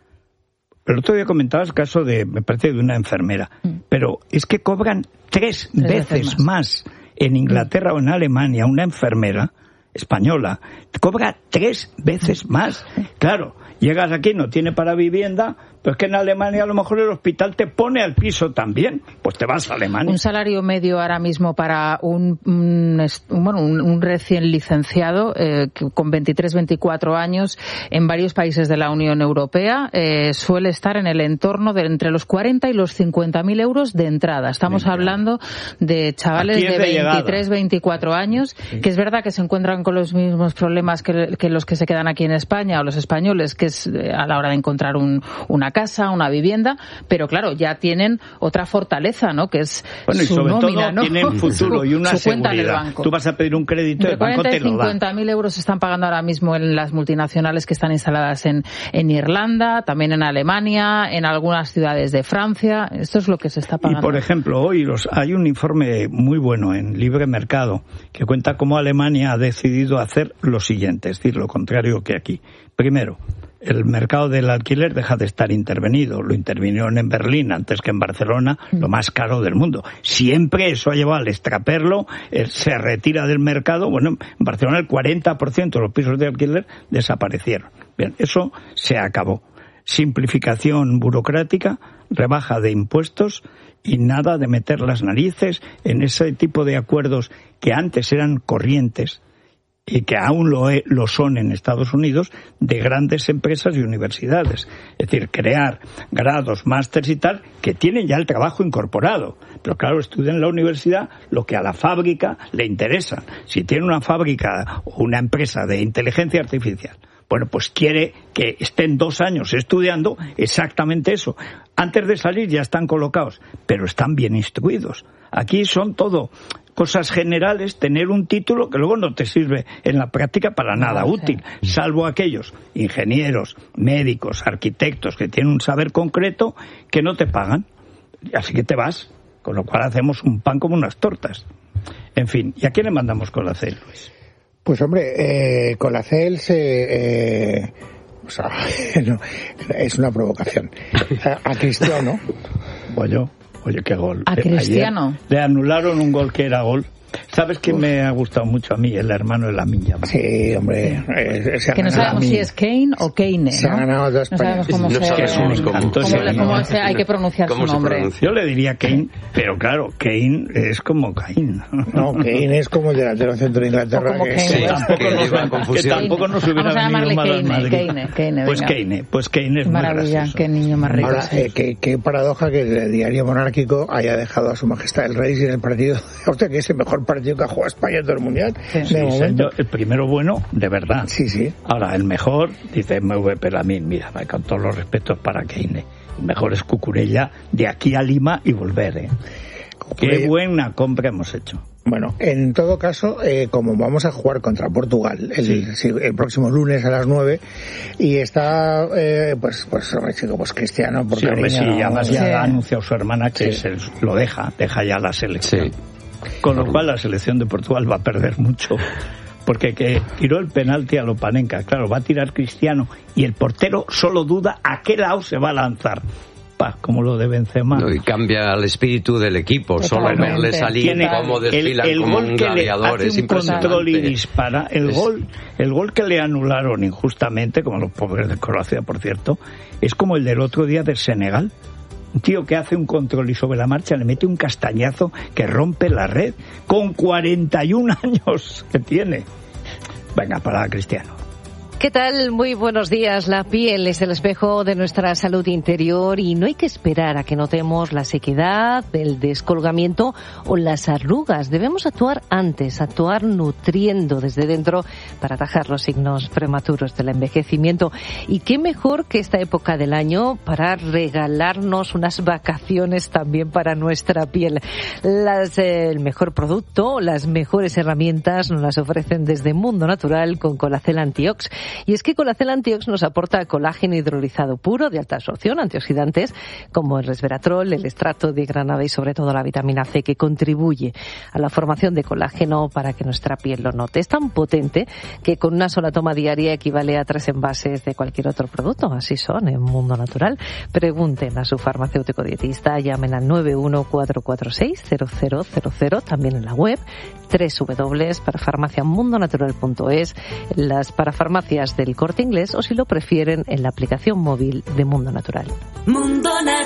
Pero otro día comentabas el caso de, me parece, de una enfermera. Mm. Pero es que cobran tres, tres veces, veces más. más en Inglaterra mm. o en Alemania una enfermera española cobra tres veces más. Claro, llegas aquí, no tiene para vivienda, pero es que en Alemania a lo mejor el hospital te pone al piso también, pues te vas a Alemania. Un salario medio ahora mismo para un, un, bueno, un, un recién licenciado eh, con veintitrés, veinticuatro años en varios países de la Unión Europea eh, suele estar en el entorno de entre los cuarenta y los cincuenta mil euros de entrada. Estamos Venga. hablando de chavales de, de veintitrés, veinticuatro años, sí. que es verdad que se encuentran con los mismos problemas que, que los que se quedan aquí en España o los españoles, que es eh, a la hora de encontrar un, una casa, una vivienda, pero claro, ya tienen otra fortaleza, ¿no? Que es bueno, y su sobre nómina, todo ¿no? tienen futuro y una su cuenta en el seguridad. banco. Tú vas a pedir un crédito, el banco te lo da. cuarenta y cincuenta mil euros se están pagando ahora mismo en las multinacionales que están instaladas en, en Irlanda, también en Alemania, en algunas ciudades de Francia. Esto es lo que se está pagando. Y por ejemplo, hoy los, hay un informe muy bueno en Libre Mercado que cuenta cómo Alemania ha decidido hacer lo siguiente, es decir, lo contrario que aquí. Primero, el mercado del alquiler deja de estar intervenido. Lo intervinieron en Berlín antes que en Barcelona, lo más caro del mundo. Siempre eso ha llevado al extraperlo, eh, se retira del mercado. Bueno, en Barcelona el cuarenta por ciento de los pisos de alquiler desaparecieron. Bien, eso se acabó. Simplificación burocrática, rebaja de impuestos y nada de meter las narices en ese tipo de acuerdos que antes eran corrientes y que aún lo, he, lo son en Estados Unidos, de grandes empresas y universidades. Es decir, crear grados, másters y tal, que tienen ya el trabajo incorporado. Pero claro, estudian en la universidad lo que a la fábrica le interesa. Si tiene una fábrica o una empresa de inteligencia artificial, bueno, pues quiere que estén dos años estudiando exactamente eso. Antes de salir ya están colocados, pero están bien instruidos. Aquí son todo cosas generales, tener un título que luego no te sirve en la práctica para nada útil, salvo aquellos ingenieros, médicos, arquitectos que tienen un saber concreto que no te pagan. Así que te vas, con lo cual hacemos un pan como unas tortas. En fin, ¿y a quién le mandamos con la C E L, Luis? Pues hombre, eh, con la C E L se... Eh, o sea, no, es una provocación. A, a Cristiano. Oye, oye, qué gol. A Cristiano. Ayer le anularon un gol que era gol. ¿Sabes quién me ha gustado mucho a mí? El hermano de Lamine Yamal. Sí, hombre. Eh, se que no sabemos si es Kane o Kane, ¿no? Se ha ganado dos No sabemos cómo, no se, sabemos cómo, cómo, cómo, cómo, le, cómo se, hay que pronunciar su nombre. Yo le diría Kane, pero claro, Kane es como Kane. No, Kane es como el delantero centro de Inglaterra. Que, sí, que, tampoco que, nos, que tampoco nos hubiera Vamos a llamarle venido mal al Kane, Madrid. Kane, Kane, pues venga. Kane, pues Kane es Maravilla, muy gracioso. qué niño más rico. Ahora, eh, qué, qué paradoja que el diario monárquico haya dejado a su majestad el rey sin el partido. Hostia, que es el mejor partido que ha jugado España en todo el mundial. Sí, de sí, momento. señor, el primero bueno, de verdad. Sí, sí. Ahora, el mejor, dice M V Pelamín, mira, con todos los respetos para Kane, el mejor es Cucurella de aquí a Lima y volver, ¿eh? Qué buena compra hemos hecho. Bueno, en todo caso, eh, como vamos a jugar contra Portugal el, sí. el próximo lunes a las nueve y está, eh, pues, pues, chico, pues Cristiano, por sí, cariño, sí, y además sí. ya ha anunciado su hermana que sí. se lo deja, deja ya la selección. Sí. Con lo cual la selección de Portugal va a perder mucho. Porque que tiró el penalti a Lopanenka, claro, va a tirar Cristiano y el portero solo duda a qué lado se va a lanzar. Pa, como lo de Benzema. No, y cambia el espíritu del equipo, solo verle salir como desfilan el, el como gol un que gladiador, le hace es un impresionante. control y dispara, el es... gol, el gol que le anularon injustamente, como los pobres de Croacia, por cierto, es como el del otro día del Senegal. Un tío que hace un control y sobre la marcha le mete un castañazo que rompe la red, con cuarenta y un años que tiene. Venga, para Cristiano. ¿Qué tal? Muy buenos días. La piel es el espejo de nuestra salud interior y no hay que esperar a que notemos la sequedad, el descolgamiento o las arrugas. Debemos actuar antes, actuar nutriendo desde dentro para atajar los signos prematuros del envejecimiento. Y qué mejor que esta época del año para regalarnos unas vacaciones también para nuestra piel. Las, eh, el mejor producto, las mejores herramientas nos las ofrecen desde Mundo Natural con Colacel Antiox. Y es que Colacel Antiox nos aporta colágeno hidrolizado puro de alta absorción, antioxidantes como el resveratrol, el extracto de granada y sobre todo la vitamina C que contribuye a la formación de colágeno para que nuestra piel lo note. Es tan potente que con una sola toma diaria equivale a tres envases de cualquier otro producto. Así son en Mundo Natural. Pregunten a su farmacéutico dietista, llamen al nueve uno cuatro cuatro seis cero cero cero cero, también en la web doble u doble u doble u punto parafarmaciamundonatural punto es, las parafarmacias del Corte Inglés o si lo prefieren en la aplicación móvil de Mundo Natural. Mundo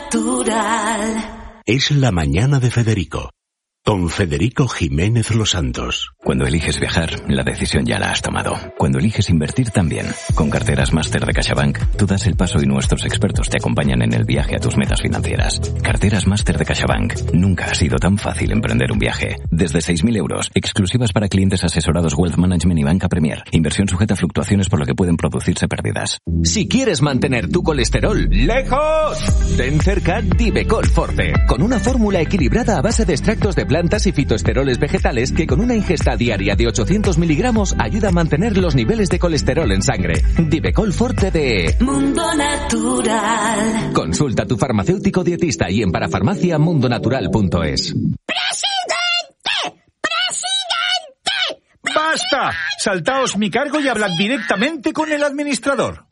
Natural. Es la mañana de Federico, con Federico Jiménez Los Santos. Cuando eliges viajar, la decisión ya la has tomado. Cuando eliges invertir también. Con Carteras Máster de CaixaBank, tú das el paso y nuestros expertos te acompañan en el viaje a tus metas financieras. Carteras Máster de CaixaBank. Nunca ha sido tan fácil emprender un viaje. Desde seis mil euros, exclusivas para clientes asesorados Wealth Management y Banca Premier. Inversión sujeta a fluctuaciones por lo que pueden producirse pérdidas. Si quieres mantener tu colesterol lejos, ten cerca Divecol Forte. Con una fórmula equilibrada a base de extractos de plantas y fitoesteroles vegetales que con una ingesta diaria de ochocientos miligramos ayuda a mantener los niveles de colesterol en sangre. Divecol Forte de Mundo Natural. Consulta a tu farmacéutico dietista y en parafarmacia mundo natural punto es. ¡Presidente! ¡Presidente! ¡Basta! Saltaos mi cargo y hablad directamente con el administrador.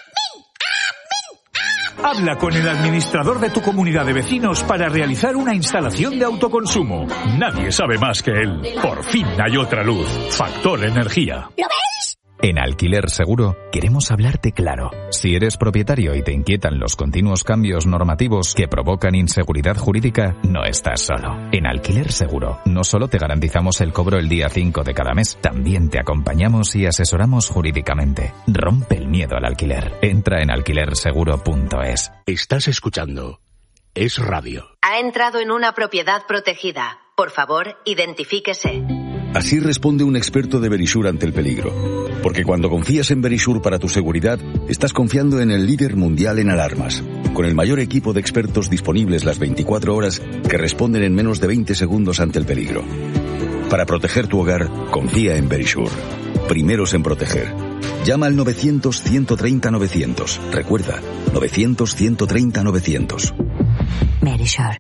Habla con el administrador de tu comunidad de vecinos para realizar una instalación de autoconsumo. Nadie sabe más que él. Por fin hay otra luz. Factor Energía. ¿Lo veis? En Alquiler Seguro queremos hablarte claro. Si eres propietario y te inquietan los continuos cambios normativos que provocan inseguridad jurídica, no estás solo. En Alquiler Seguro no solo te garantizamos el cobro el día cinco de cada mes, también te acompañamos y asesoramos jurídicamente. Rompe el miedo al alquiler. Entra en alquiler seguro punto es. Estás escuchando Es Radio. Ha entrado en una propiedad protegida. Por favor, identifíquese. Así responde un experto de Verisure ante el peligro. Porque cuando confías en Verisure para tu seguridad, estás confiando en el líder mundial en alarmas. Con el mayor equipo de expertos disponibles las veinticuatro horas que responden en menos de veinte segundos ante el peligro. Para proteger tu hogar, confía en Verisure. Primeros en proteger. Llama al novecientos ciento treinta novecientos. Recuerda, novecientos ciento treinta novecientos. Verisure.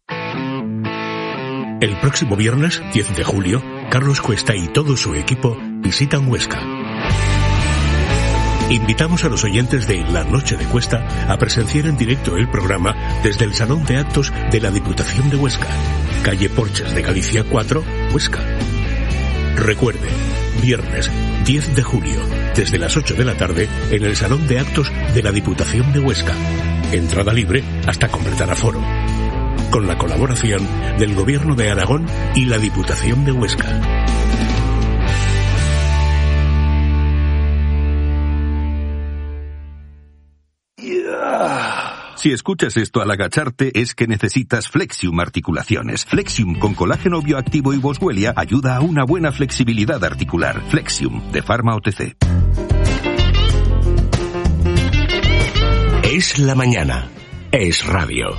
El próximo viernes, diez de julio, Carlos Cuesta y todo su equipo visitan Huesca. Invitamos a los oyentes de La Noche de Cuesta a presenciar en directo el programa desde el Salón de Actos de la Diputación de Huesca, calle Porches de Galicia cuatro, Huesca. Recuerde, viernes diez de julio, desde las ocho de la tarde, en el Salón de Actos de la Diputación de Huesca. Entrada libre hasta completar aforo. Con la colaboración del Gobierno de Aragón y la Diputación de Huesca. Si escuchas esto al agacharte es que necesitas Flexium Articulaciones. Flexium con colágeno bioactivo y boswellia ayuda a una buena flexibilidad articular. Flexium de Pharma O T C. Es la mañana. Es Radio.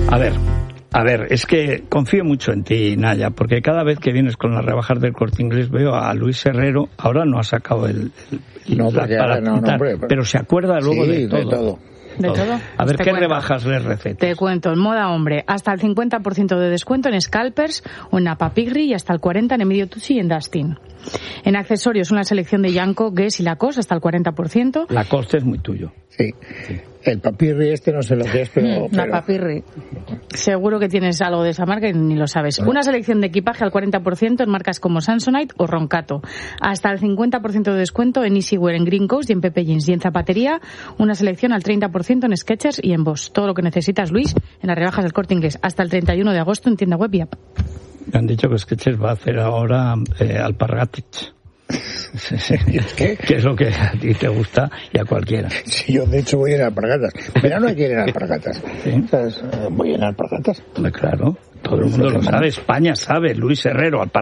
A ver, a ver, es que confío mucho en ti, Naya, porque cada vez que vienes con las rebajas del Corte Inglés veo a Luis Herrero, ahora no ha sacado el... el no, la, para no, no, hombre, pero, pero se acuerda luego sí, de todo. De todo. ¿De todo? A ver, Te ¿qué cuento. rebajas les recetas? Te cuento, en moda hombre, hasta el cincuenta por ciento de descuento en Scalpers o en Napa Pigri y hasta el cuarenta por ciento en Emilio Tucci y en Dustin. En accesorios, una selección de Yanko, Guess y Lacoste hasta el cuarenta por ciento. Lacoste es muy tuyo. Sí. sí. El papirri este no sé lo que es, pero... pero... Napa Pigri. Seguro que tienes algo de esa marca y ni lo sabes. Una selección de equipaje al cuarenta por ciento en marcas como Samsonite o Roncato. Hasta el cincuenta por ciento de descuento en Easywear, en Green Coast y en Pepe Jeans. Y en zapatería, una selección al treinta por ciento en Skechers y en Boss. Todo lo que necesitas, Luis, en las rebajas del Corte Inglés. Hasta el treinta y uno de agosto en tienda web y app. Me han dicho que Skechers va a hacer ahora eh, alpargates. ¿Qué? Que es lo que a ti te gusta y a cualquiera. Sí, yo de hecho voy en alpargatas. Pero no hay que ir en alpargatas. ¿Sí? ¿Sabes? Voy en alpargatas. Claro, todo el mundo lo sabe. España sabe. Luis Herrero, alpargatas.